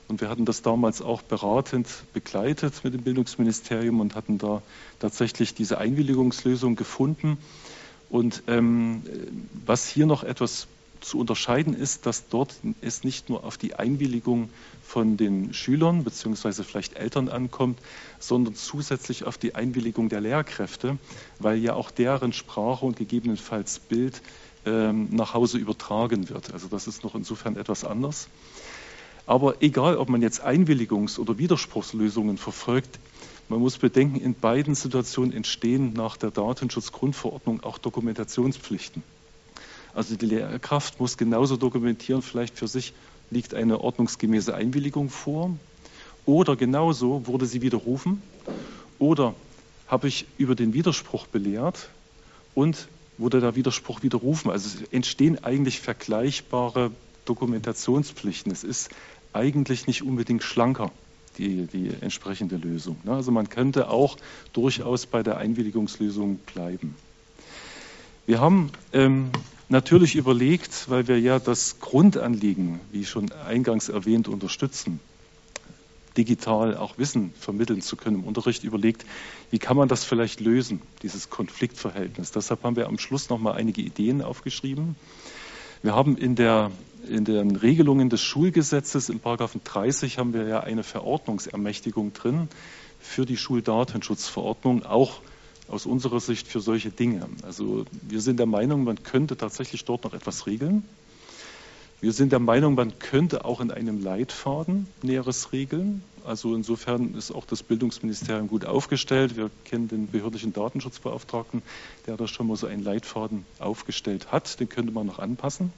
Und wir hatten das damals auch beratend begleitet mit dem Bildungsministerium und hatten da tatsächlich diese Einwilligungslösung gefunden. Und ähm, was hier noch etwas zu unterscheiden ist, dass dort es nicht nur auf die Einwilligung von den Schülern bzw. vielleicht Eltern ankommt, sondern zusätzlich auf die Einwilligung der Lehrkräfte, weil ja auch deren Sprache und gegebenenfalls Bild ähm, nach Hause übertragen wird. Also das ist noch insofern etwas anders. Aber egal, ob man jetzt Einwilligungs- oder Widerspruchslösungen verfolgt, man muss bedenken, in beiden Situationen entstehen nach der Datenschutzgrundverordnung auch Dokumentationspflichten. Also die Lehrkraft muss genauso dokumentieren, vielleicht für sich liegt eine ordnungsgemäße Einwilligung vor oder genauso wurde sie widerrufen oder habe ich über den Widerspruch belehrt und wurde der Widerspruch widerrufen. Also es entstehen eigentlich vergleichbare Dokumentationspflichten. Es ist eigentlich nicht unbedingt schlanker, die, die entsprechende Lösung. Also man könnte auch durchaus bei der Einwilligungslösung bleiben. Wir haben ähm, natürlich überlegt, weil wir ja das Grundanliegen, wie schon eingangs erwähnt, unterstützen, digital auch Wissen vermitteln zu können im Unterricht, überlegt, wie kann man das vielleicht lösen, dieses Konfliktverhältnis. Deshalb haben wir am Schluss noch mal einige Ideen aufgeschrieben. Wir haben in, der, in den Regelungen des Schulgesetzes, im Paragraphen dreißig, haben wir ja eine Verordnungsermächtigung drin für die Schuldatenschutzverordnung, auch aus unserer Sicht für solche Dinge. Also wir sind der Meinung, man könnte tatsächlich dort noch etwas regeln. Wir sind der Meinung, man könnte auch in einem Leitfaden Näheres regeln. Also insofern ist auch das Bildungsministerium gut aufgestellt. Wir kennen den behördlichen Datenschutzbeauftragten, der da schon mal so einen Leitfaden aufgestellt hat. Den könnte man noch anpassen.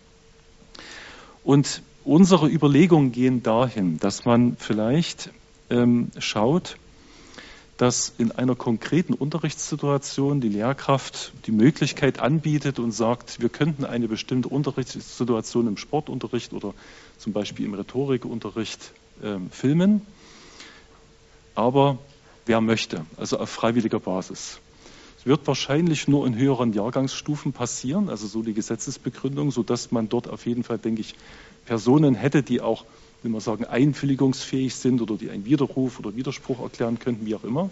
Und unsere Überlegungen gehen dahin, dass man vielleicht ähm, schaut, dass in einer konkreten Unterrichtssituation die Lehrkraft die Möglichkeit anbietet und sagt, wir könnten eine bestimmte Unterrichtssituation im Sportunterricht oder zum Beispiel im Rhetorikunterricht äh, filmen, aber wer möchte, also auf freiwilliger Basis. Es wird wahrscheinlich nur in höheren Jahrgangsstufen passieren, also so die Gesetzesbegründung, sodass man dort auf jeden Fall, denke ich, Personen hätte, die auch, wenn wir sagen, einwilligungsfähig sind oder die einen Widerruf oder Widerspruch erklären könnten, wie auch immer.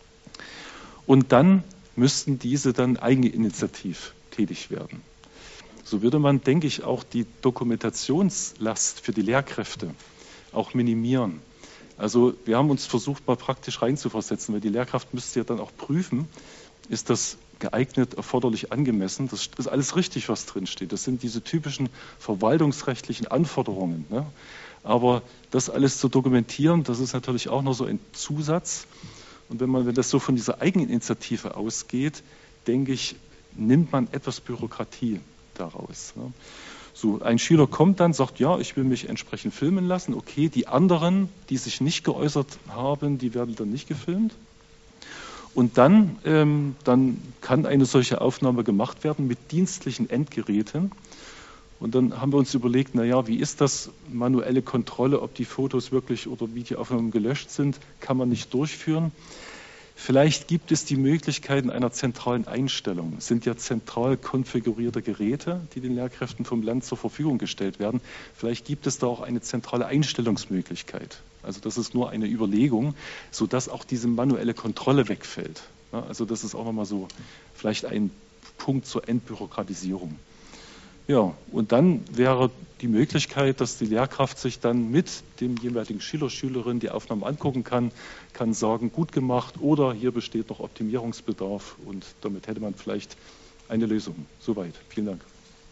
Und dann müssten diese dann eigeninitiativ tätig werden. So würde man, denke ich, auch die Dokumentationslast für die Lehrkräfte auch minimieren. Also wir haben uns versucht, mal praktisch reinzuversetzen, weil die Lehrkraft müsste ja dann auch prüfen, ist das geeignet, erforderlich, angemessen. Das ist alles richtig, was drin steht. Das sind diese typischen verwaltungsrechtlichen Anforderungen. Ne? Aber das alles zu dokumentieren, das ist natürlich auch noch so ein Zusatz. Und wenn man, wenn das so von dieser Eigeninitiative ausgeht, denke ich, nimmt man etwas Bürokratie daraus. Ne? So, ein Schüler kommt dann, sagt, ja, ich will mich entsprechend filmen lassen. Okay, die anderen, die sich nicht geäußert haben, die werden dann nicht gefilmt. Und dann, ähm, dann kann eine solche Aufnahme gemacht werden mit dienstlichen Endgeräten. Und dann haben wir uns überlegt, naja, wie ist das, manuelle Kontrolle, ob die Fotos wirklich oder Videoaufnahmen gelöscht sind, kann man nicht durchführen. Vielleicht gibt es die Möglichkeiten einer zentralen Einstellung. Es sind ja zentral konfigurierte Geräte, die den Lehrkräften vom Land zur Verfügung gestellt werden. Vielleicht gibt es da auch eine zentrale Einstellungsmöglichkeit. Also das ist nur eine Überlegung, sodass auch diese manuelle Kontrolle wegfällt. Also das ist auch nochmal so vielleicht ein Punkt zur Entbürokratisierung. Ja, und dann wäre die Möglichkeit, dass die Lehrkraft sich dann mit dem jeweiligen Schüler, Schülerin die Aufnahmen angucken kann, kann sagen, gut gemacht oder hier besteht noch Optimierungsbedarf und damit hätte man vielleicht eine Lösung. Soweit. Vielen Dank.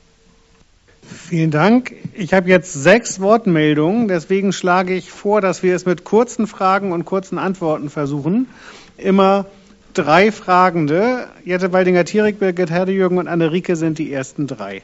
Vielen Dank. Ich habe jetzt sechs Wortmeldungen, deswegen schlage ich vor, dass wir es mit kurzen Fragen und kurzen Antworten versuchen. Immer drei Fragende. Jette Waldinger-Thierig, Birgit Herdejürgen und Anne-Rike sind die ersten drei.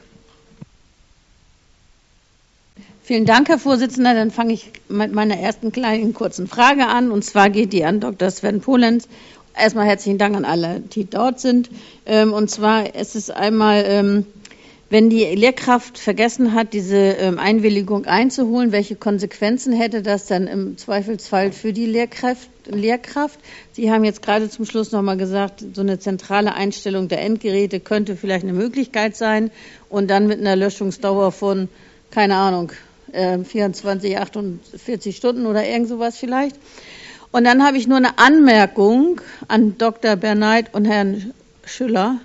Vielen Dank, Herr Vorsitzender. Dann fange ich mit meiner ersten kleinen kurzen Frage an. Und zwar geht die an Doktor Sven Polenz. Erstmal herzlichen Dank an alle, die dort sind. Und zwar ist es einmal, wenn die Lehrkraft vergessen hat, diese Einwilligung einzuholen, welche Konsequenzen hätte das dann im Zweifelsfall für die Lehrkraft? Lehrkraft? Sie haben jetzt gerade zum Schluss nochmal gesagt, so eine zentrale Einstellung der Endgeräte könnte vielleicht eine Möglichkeit sein und dann mit einer Löschungsdauer von, keine Ahnung, äh, vierundzwanzig, achtundvierzig Stunden oder irgend sowas vielleicht. Und dann habe ich nur eine Anmerkung an Doktor Berneit und Herrn Schüller.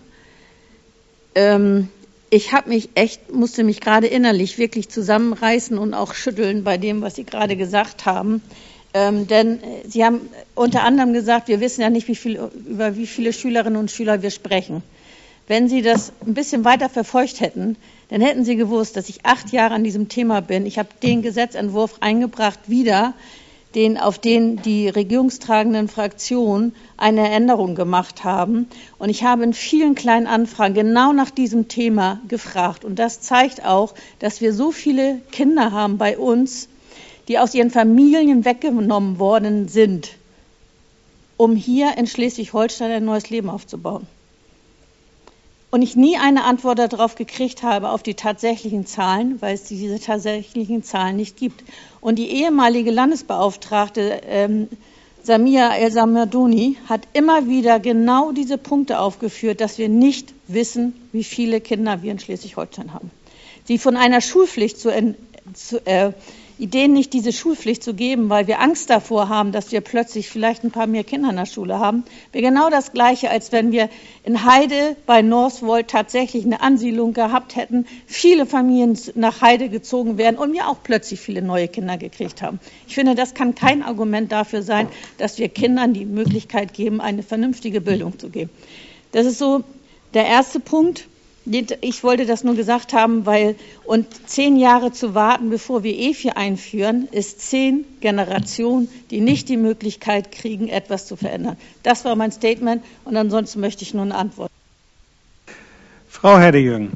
Ähm, ich habe mich echt, musste mich gerade innerlich wirklich zusammenreißen und auch schütteln bei dem, was Sie gerade gesagt haben. Ähm, denn Sie haben unter anderem gesagt, wir wissen ja nicht, wie viel, über wie viele Schülerinnen und Schüler wir sprechen. Wenn Sie das ein bisschen weiter verfolgt hätten, dann hätten Sie gewusst, dass ich acht Jahre an diesem Thema bin. Ich habe den Gesetzentwurf eingebracht, wieder, den, auf den die regierungstragenden Fraktionen eine Änderung gemacht haben. Und ich habe in vielen kleinen Anfragen genau nach diesem Thema gefragt. Und das zeigt auch, dass wir so viele Kinder haben bei uns, die aus ihren Familien weggenommen worden sind, um hier in Schleswig-Holstein ein neues Leben aufzubauen. Und ich nie eine Antwort darauf gekriegt habe, auf die tatsächlichen Zahlen, weil es diese tatsächlichen Zahlen nicht gibt. Und die ehemalige Landesbeauftragte ähm, Samia El-Samadoni hat immer wieder genau diese Punkte aufgeführt, dass wir nicht wissen, wie viele Kinder wir in Schleswig-Holstein haben. Sie von einer Schulpflicht zu, zu äh, Ideen nicht, diese Schulpflicht zu geben, weil wir Angst davor haben, dass wir plötzlich vielleicht ein paar mehr Kinder in der Schule haben, wäre genau das Gleiche, als wenn wir in Heide bei Northwold tatsächlich eine Ansiedlung gehabt hätten, viele Familien nach Heide gezogen wären und wir auch plötzlich viele neue Kinder gekriegt haben. Ich finde, das kann kein Argument dafür sein, dass wir Kindern die Möglichkeit geben, eine vernünftige Bildung zu geben. Das ist so der erste Punkt. Ich wollte das nur gesagt haben, weil und zehn Jahre zu warten, bevor wir E F I einführen, ist zehn Generationen, die nicht die Möglichkeit kriegen, etwas zu verändern. Das war mein Statement und ansonsten möchte ich nur eine Antwort. Frau Herdejürgen.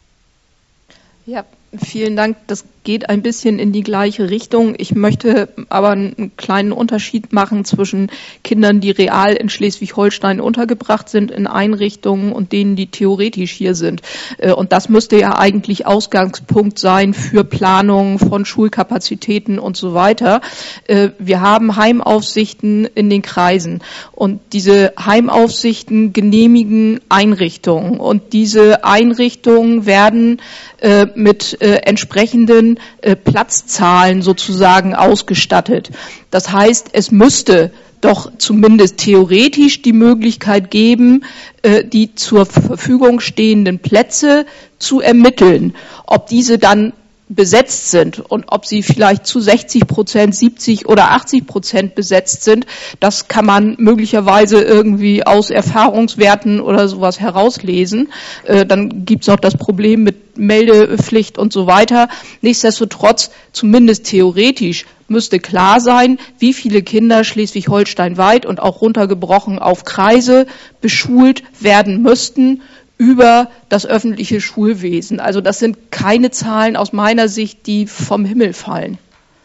Ja, vielen Dank. Das geht ein bisschen in die gleiche Richtung. Ich möchte aber einen kleinen Unterschied machen zwischen Kindern, die real in Schleswig-Holstein untergebracht sind in Einrichtungen und denen, die theoretisch hier sind. Und das müsste ja eigentlich Ausgangspunkt sein für Planungen von Schulkapazitäten und so weiter. Wir haben Heimaufsichten in den Kreisen und diese Heimaufsichten genehmigen Einrichtungen und diese Einrichtungen werden mit entsprechenden äh, Platzzahlen sozusagen ausgestattet. Das heißt, es müsste doch zumindest theoretisch die Möglichkeit geben, äh, die zur Verfügung stehenden Plätze zu ermitteln. Ob diese dann besetzt sind und ob sie vielleicht zu sechzig Prozent, siebzig oder achtzig Prozent besetzt sind, das kann man möglicherweise irgendwie aus Erfahrungswerten oder sowas herauslesen. Äh, dann gibt es auch das Problem mit Meldepflicht und so weiter. Nichtsdestotrotz, zumindest theoretisch, müsste klar sein, wie viele Kinder Schleswig-Holstein-weit und auch runtergebrochen auf Kreise beschult werden müssten über das öffentliche Schulwesen. Also das sind keine Zahlen aus meiner Sicht, die vom Himmel fallen.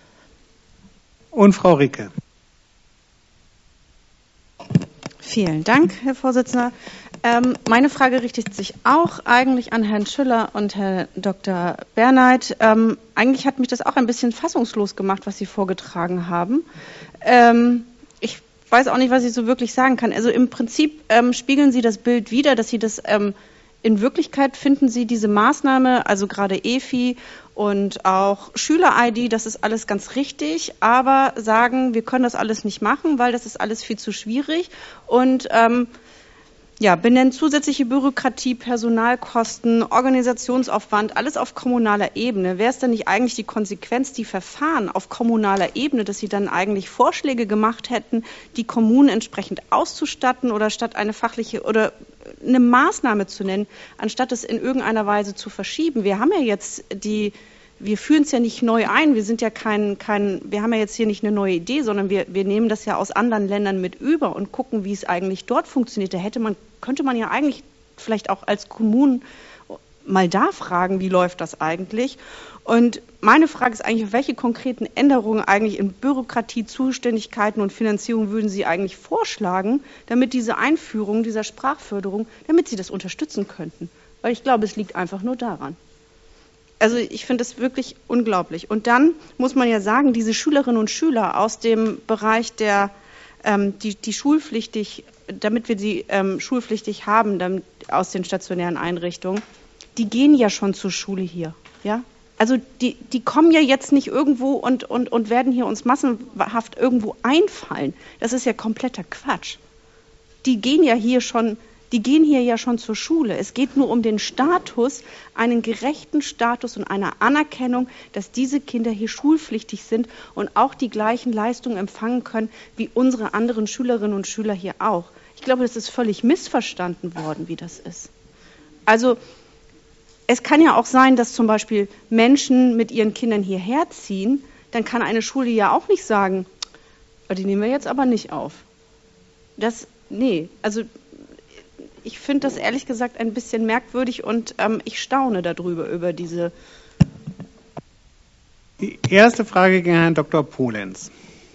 Und Frau Ricke. Vielen Dank, Herr Vorsitzender. Ähm, meine Frage richtet sich auch eigentlich an Herrn Schüller und Herrn Doktor Berneit. Ähm, eigentlich hat mich das auch ein bisschen fassungslos gemacht, was Sie vorgetragen haben. Ähm, ich weiß auch nicht, was ich so wirklich sagen kann. Also im Prinzip ähm, spiegeln Sie das Bild wider, dass Sie das ähm, in Wirklichkeit finden Sie diese Maßnahme, also gerade E F I und auch Schüler-I D, das ist alles ganz richtig, aber sagen, wir können das alles nicht machen, weil das ist alles viel zu schwierig und ähm, ja, benennen zusätzliche Bürokratie, Personalkosten, Organisationsaufwand, alles auf kommunaler Ebene. Wäre es denn nicht eigentlich die Konsequenz, die Verfahren auf kommunaler Ebene, dass Sie dann eigentlich Vorschläge gemacht hätten, die Kommunen entsprechend auszustatten oder statt eine fachliche oder eine Maßnahme zu nennen, anstatt es in irgendeiner Weise zu verschieben? Wir haben ja jetzt die Wir führen es ja nicht neu ein, wir sind ja kein, kein, wir haben ja jetzt hier nicht eine neue Idee, sondern wir, wir nehmen das ja aus anderen Ländern mit über und gucken, wie es eigentlich dort funktioniert. Da hätte man, könnte man ja eigentlich vielleicht auch als Kommunen mal da fragen, wie läuft das eigentlich? Und meine Frage ist eigentlich, welche konkreten Änderungen eigentlich in Bürokratie, Zuständigkeiten und Finanzierung würden Sie eigentlich vorschlagen, damit diese Einführung dieser Sprachförderung, damit Sie das unterstützen könnten? Weil ich glaube, es liegt einfach nur daran. Also ich finde es wirklich unglaublich. Und dann muss man ja sagen, diese Schülerinnen und Schüler aus dem Bereich der, ähm, die, die schulpflichtig, damit wir sie ähm, schulpflichtig haben, damit, aus den stationären Einrichtungen, die gehen ja schon zur Schule hier. Ja? Also die, die kommen ja jetzt nicht irgendwo und, und, und werden hier uns massenhaft irgendwo einfallen. Das ist ja kompletter Quatsch. Die gehen ja hier schon, die gehen hier ja schon zur Schule. Es geht nur um den Status, einen gerechten Status und eine Anerkennung, dass diese Kinder hier schulpflichtig sind und auch die gleichen Leistungen empfangen können wie unsere anderen Schülerinnen und Schüler hier auch. Ich glaube, das ist völlig missverstanden worden, wie das ist. Also es kann ja auch sein, dass zum Beispiel Menschen mit ihren Kindern hierher ziehen, dann kann eine Schule ja auch nicht sagen, die nehmen wir jetzt aber nicht auf. Das, nee, also ich finde das ehrlich gesagt ein bisschen merkwürdig und ähm, ich staune darüber, über diese... Die erste Frage ging an Herrn Doktor Polenz.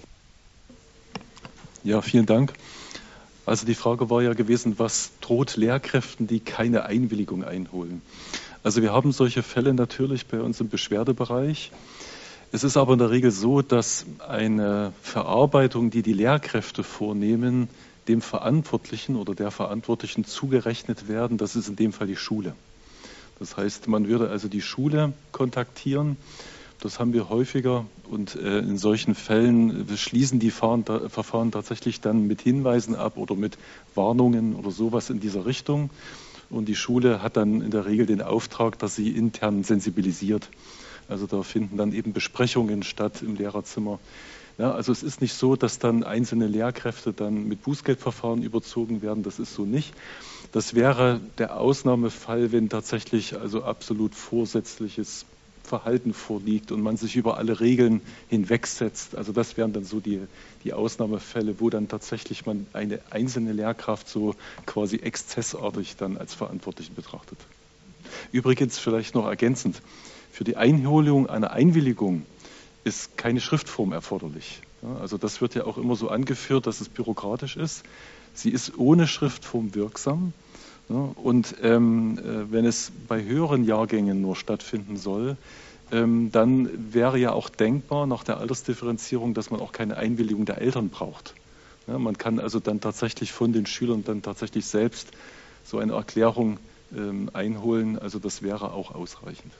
Ja, vielen Dank. Also die Frage war ja gewesen, was droht Lehrkräften, die keine Einwilligung einholen? Also wir haben solche Fälle natürlich bei uns im Beschwerdebereich. Es ist aber in der Regel so, dass eine Verarbeitung, die die Lehrkräfte vornehmen, dem Verantwortlichen oder der Verantwortlichen zugerechnet werden. Das ist in dem Fall die Schule. Das heißt, man würde also die Schule kontaktieren. Das haben wir häufiger und äh, in solchen Fällen schließen die Fahren, da, Verfahren tatsächlich dann mit Hinweisen ab oder mit Warnungen oder sowas in dieser Richtung. Und die Schule hat dann in der Regel den Auftrag, dass sie intern sensibilisiert. Also da finden dann eben Besprechungen statt im Lehrerzimmer. Ja, also es ist nicht so, dass dann einzelne Lehrkräfte dann mit Bußgeldverfahren überzogen werden. Das ist so nicht. Das wäre der Ausnahmefall, wenn tatsächlich also absolut vorsätzliches Verhalten vorliegt und man sich über alle Regeln hinwegsetzt. Also das wären dann so die, die Ausnahmefälle, wo dann tatsächlich man eine einzelne Lehrkraft so quasi exzessartig dann als Verantwortlichen betrachtet. Übrigens vielleicht noch ergänzend, für die Einholung einer Einwilligung ist keine Schriftform erforderlich. Ja, also das wird ja auch immer so angeführt, dass es bürokratisch ist. Sie ist ohne Schriftform wirksam. Ja, und ähm, wenn es bei höheren Jahrgängen nur stattfinden soll, ähm, dann wäre ja auch denkbar nach der Altersdifferenzierung, dass man auch keine Einwilligung der Eltern braucht. Ja, man kann also dann tatsächlich von den Schülern dann tatsächlich selbst so eine Erklärung ähm, einholen. Also das wäre auch ausreichend.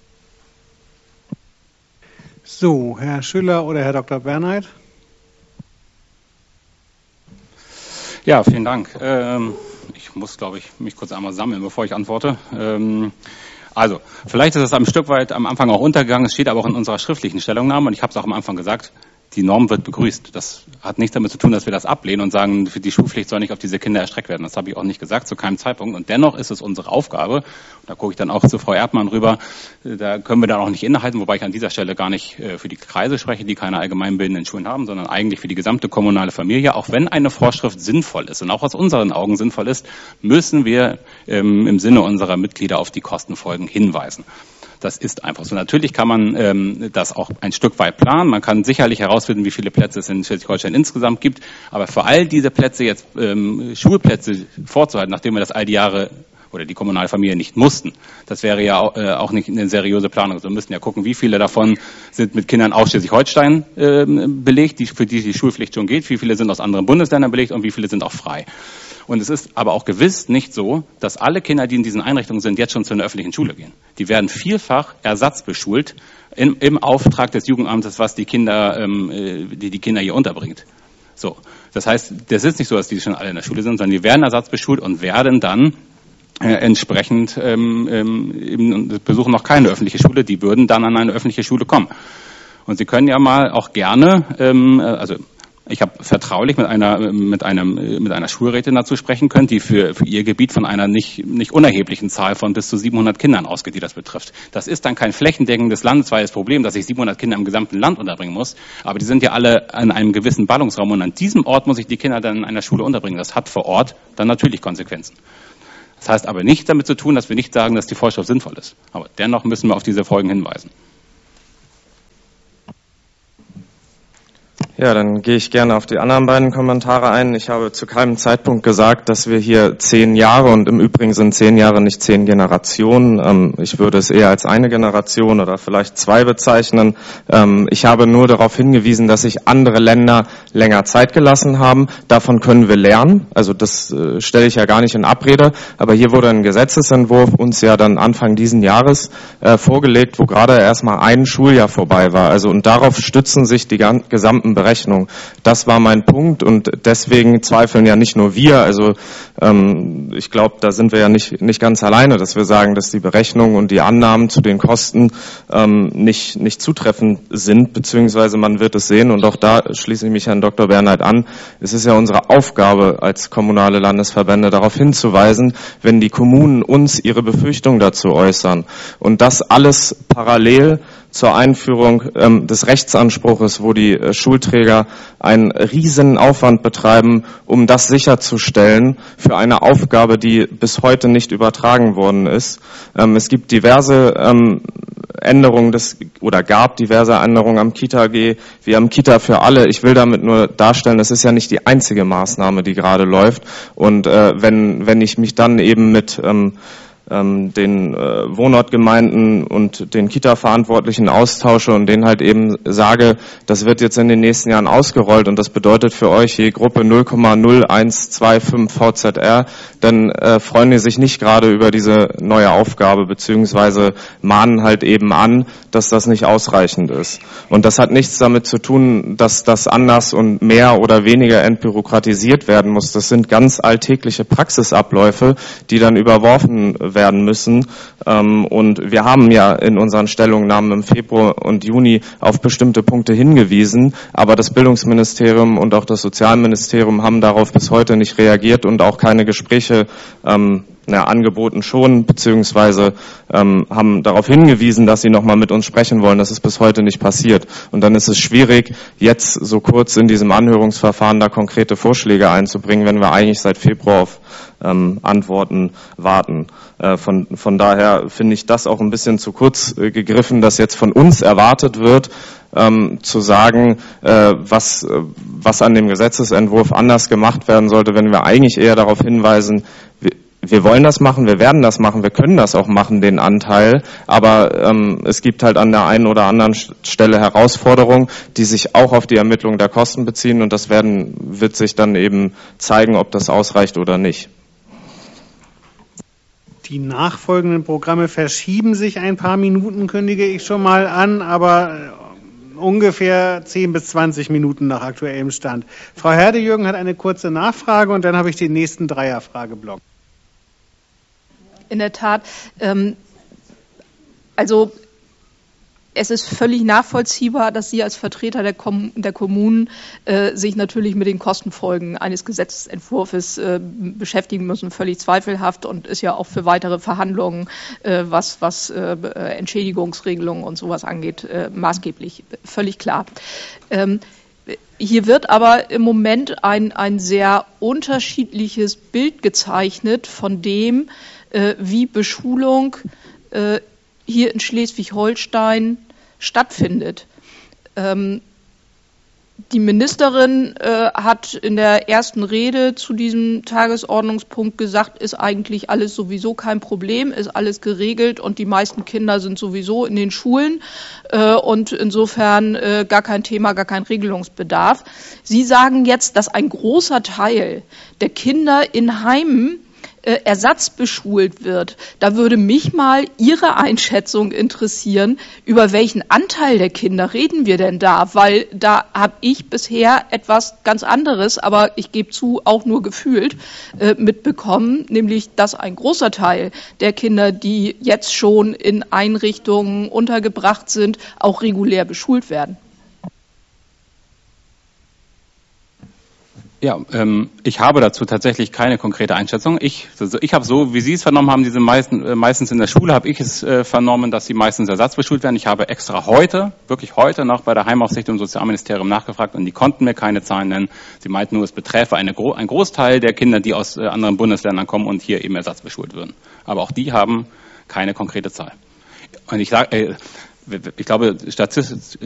So, Herr Schüller oder Herr Doktor Bernheid? Ja, vielen Dank. Ähm Ich muss, glaube ich, mich kurz einmal sammeln, bevor ich antworte. Ähm, also, vielleicht ist es ein Stück weit am Anfang auch untergegangen. Es steht aber auch in unserer schriftlichen Stellungnahme, und ich habe es auch am Anfang gesagt, die Norm wird begrüßt. Das hat nichts damit zu tun, dass wir das ablehnen und sagen, für die Schulpflicht soll nicht auf diese Kinder erstreckt werden. Das habe ich auch nicht gesagt, zu keinem Zeitpunkt. Und dennoch ist es unsere Aufgabe, und da gucke ich dann auch zu Frau Erdmann rüber, da können wir dann auch nicht innehalten, wobei ich an dieser Stelle gar nicht für die Kreise spreche, die keine allgemeinbildenden Schulen haben, sondern eigentlich für die gesamte kommunale Familie. Auch wenn eine Vorschrift sinnvoll ist und auch aus unseren Augen sinnvoll ist, müssen wir ähm, im Sinne unserer Mitglieder auf die Kostenfolgen hinweisen. Das ist einfach so. Natürlich kann man ähm, das auch ein Stück weit planen. Man kann sicherlich herausfinden, wie viele Plätze es in Schleswig-Holstein insgesamt gibt. Aber für all diese Plätze jetzt ähm, Schulplätze vorzuhalten, nachdem wir das all die Jahre oder die kommunale Familie nicht mussten, das wäre ja auch, äh, auch nicht eine seriöse Planung. Also wir müssten ja gucken, wie viele davon sind mit Kindern aus Schleswig-Holstein äh, belegt, die, für die die Schulpflicht schon geht, wie viele sind aus anderen Bundesländern belegt und wie viele sind auch frei. Und es ist aber auch gewiss nicht so, dass alle Kinder, die in diesen Einrichtungen sind, jetzt schon zu einer öffentlichen Schule gehen. Die werden vielfach ersatzbeschult im, im Auftrag des Jugendamtes, was die Kinder, ähm, die die Kinder hier unterbringt. So, das heißt, das ist nicht so, dass die schon alle in der Schule sind, sondern die werden ersatzbeschult und werden dann äh, entsprechend ähm, ähm, besuchen noch keine öffentliche Schule. Die würden dann an eine öffentliche Schule kommen. Und Sie können ja mal auch gerne, ähm, also ich habe vertraulich mit einer mit einem mit einer Schulrätin dazu sprechen können, die für, für ihr Gebiet von einer nicht nicht unerheblichen Zahl von bis zu siebenhundert Kindern ausgeht, die das betrifft. Das ist dann kein flächendeckendes landesweites Problem, dass ich siebenhundert Kinder im gesamten Land unterbringen muss, aber die sind ja alle an einem gewissen Ballungsraum und an diesem Ort muss ich die Kinder dann in einer Schule unterbringen. Das hat vor Ort dann natürlich Konsequenzen. Das heißt aber nicht damit zu tun, dass wir nicht sagen, dass die Vorschrift sinnvoll ist. Aber dennoch müssen wir auf diese Folgen hinweisen. Ja, dann gehe ich gerne auf die anderen beiden Kommentare ein. Ich habe zu keinem Zeitpunkt gesagt, dass wir hier zehn Jahre, und im Übrigen sind zehn Jahre nicht zehn Generationen. Ähm, ich würde es eher als eine Generation oder vielleicht zwei bezeichnen. Ähm, ich habe nur darauf hingewiesen, dass sich andere Länder länger Zeit gelassen haben. Davon können wir lernen. Also das äh, stelle ich ja gar nicht in Abrede. Aber hier wurde ein Gesetzesentwurf uns ja dann Anfang diesen Jahres äh, vorgelegt, wo gerade erstmal ein Schuljahr vorbei war. Also und darauf stützen sich die gan- gesamten Berechnungen. Das war mein Punkt und deswegen zweifeln ja nicht nur wir, also ähm, ich glaube, da sind wir ja nicht, nicht ganz alleine, dass wir sagen, dass die Berechnungen und die Annahmen zu den Kosten ähm, nicht, nicht zutreffend sind, beziehungsweise man wird es sehen und auch da schließe ich mich Herrn Doktor Bernheit an. Es ist ja unsere Aufgabe als kommunale Landesverbände darauf hinzuweisen, wenn die Kommunen uns ihre Befürchtungen dazu äußern und das alles parallel zur Einführung ähm, des Rechtsanspruches, wo die äh, Schulträger einen riesen Aufwand betreiben, um das sicherzustellen für eine Aufgabe, die bis heute nicht übertragen worden ist. Ähm, es gibt diverse ähm, Änderungen des oder gab diverse Änderungen am Kita A G, wie am Kita für alle. Ich will damit nur darstellen, es ist ja nicht die einzige Maßnahme, die gerade läuft. Und äh, wenn wenn ich mich dann eben mit ähm, den äh, Wohnortgemeinden und den Kita-Verantwortlichen austausche und denen halt eben sage, das wird jetzt in den nächsten Jahren ausgerollt und das bedeutet für euch je Gruppe null Komma null eins zwei fünf V Z R, dann äh, freuen die sich nicht gerade über diese neue Aufgabe beziehungsweise mahnen halt eben an, dass das nicht ausreichend ist. Und das hat nichts damit zu tun, dass das anders und mehr oder weniger entbürokratisiert werden muss. Das sind ganz alltägliche Praxisabläufe, die dann überworfen werden. werden müssen. Und wir haben ja in unseren Stellungnahmen im Februar und Juni auf bestimmte Punkte hingewiesen, aber das Bildungsministerium und auch das Sozialministerium haben darauf bis heute nicht reagiert und auch keine Gespräche ähm, ja, angeboten schon, beziehungsweise ähm, haben darauf hingewiesen, dass sie nochmal mit uns sprechen wollen. Das ist bis heute nicht passiert. Und dann ist es schwierig, jetzt so kurz in diesem Anhörungsverfahren da konkrete Vorschläge einzubringen, wenn wir eigentlich seit Februar auf ähm, Antworten warten. Äh, von, von daher finde ich das auch ein bisschen zu kurz äh, gegriffen, dass jetzt von uns erwartet wird, ähm, zu sagen, äh, was, äh, was an dem Gesetzesentwurf anders gemacht werden sollte, wenn wir eigentlich eher darauf hinweisen, wir, Wir wollen das machen, wir werden das machen, wir können das auch machen, den Anteil, aber ähm, es gibt halt an der einen oder anderen Stelle Herausforderungen, die sich auch auf die Ermittlung der Kosten beziehen und das werden, wird sich dann eben zeigen, ob das ausreicht oder nicht. Die nachfolgenden Programme verschieben sich ein paar Minuten, kündige ich schon mal an, aber ungefähr zehn bis zwanzig Minuten nach aktuellem Stand. Frau Herdejürgen hat eine kurze Nachfrage und dann habe ich den nächsten Dreierfrageblock. In der Tat, ähm, also es ist völlig nachvollziehbar, dass Sie als Vertreter der, Kom- der Kommunen äh, sich natürlich mit den Kostenfolgen eines Gesetzentwurfs äh, beschäftigen müssen, völlig zweifelhaft und ist ja auch für weitere Verhandlungen, äh, was, was äh, Entschädigungsregelungen und sowas angeht, äh, maßgeblich, völlig klar. Ähm, Hier wird aber im Moment ein, ein sehr unterschiedliches Bild gezeichnet von dem, äh, wie Beschulung äh, hier in Schleswig-Holstein stattfindet. Ähm, die Ministerin äh, hat in der ersten Rede zu diesem Tagesordnungspunkt gesagt, ist eigentlich alles sowieso kein Problem, ist alles geregelt und die meisten Kinder sind sowieso in den Schulen äh, und insofern äh, gar kein Thema, gar kein Regelungsbedarf. Sie sagen jetzt, dass ein großer Teil der Kinder in Heimen Äh, ersatzbeschult wird. Da würde mich mal Ihre Einschätzung interessieren, über welchen Anteil der Kinder reden wir denn da? Weil da habe ich bisher etwas ganz anderes, aber ich gebe zu, auch nur gefühlt äh, mitbekommen, nämlich, dass ein großer Teil der Kinder, die jetzt schon in Einrichtungen untergebracht sind, auch regulär beschult werden. Ja, ähm, ich habe dazu tatsächlich keine konkrete Einschätzung. Ich, also ich habe so, wie Sie es vernommen haben, diese meisten, äh, meistens in der Schule habe ich es äh, vernommen, dass sie meistens ersatzbeschult werden. Ich habe extra heute, wirklich heute noch bei der Heimaufsicht im Sozialministerium nachgefragt und die konnten mir keine Zahlen nennen. Sie meinten nur, es beträfe eine, ein Großteil der Kinder, die aus äh, anderen Bundesländern kommen und hier eben ersatzbeschult würden. Aber auch die haben keine konkrete Zahl. Und ich sage, äh, ich glaube, Statistisch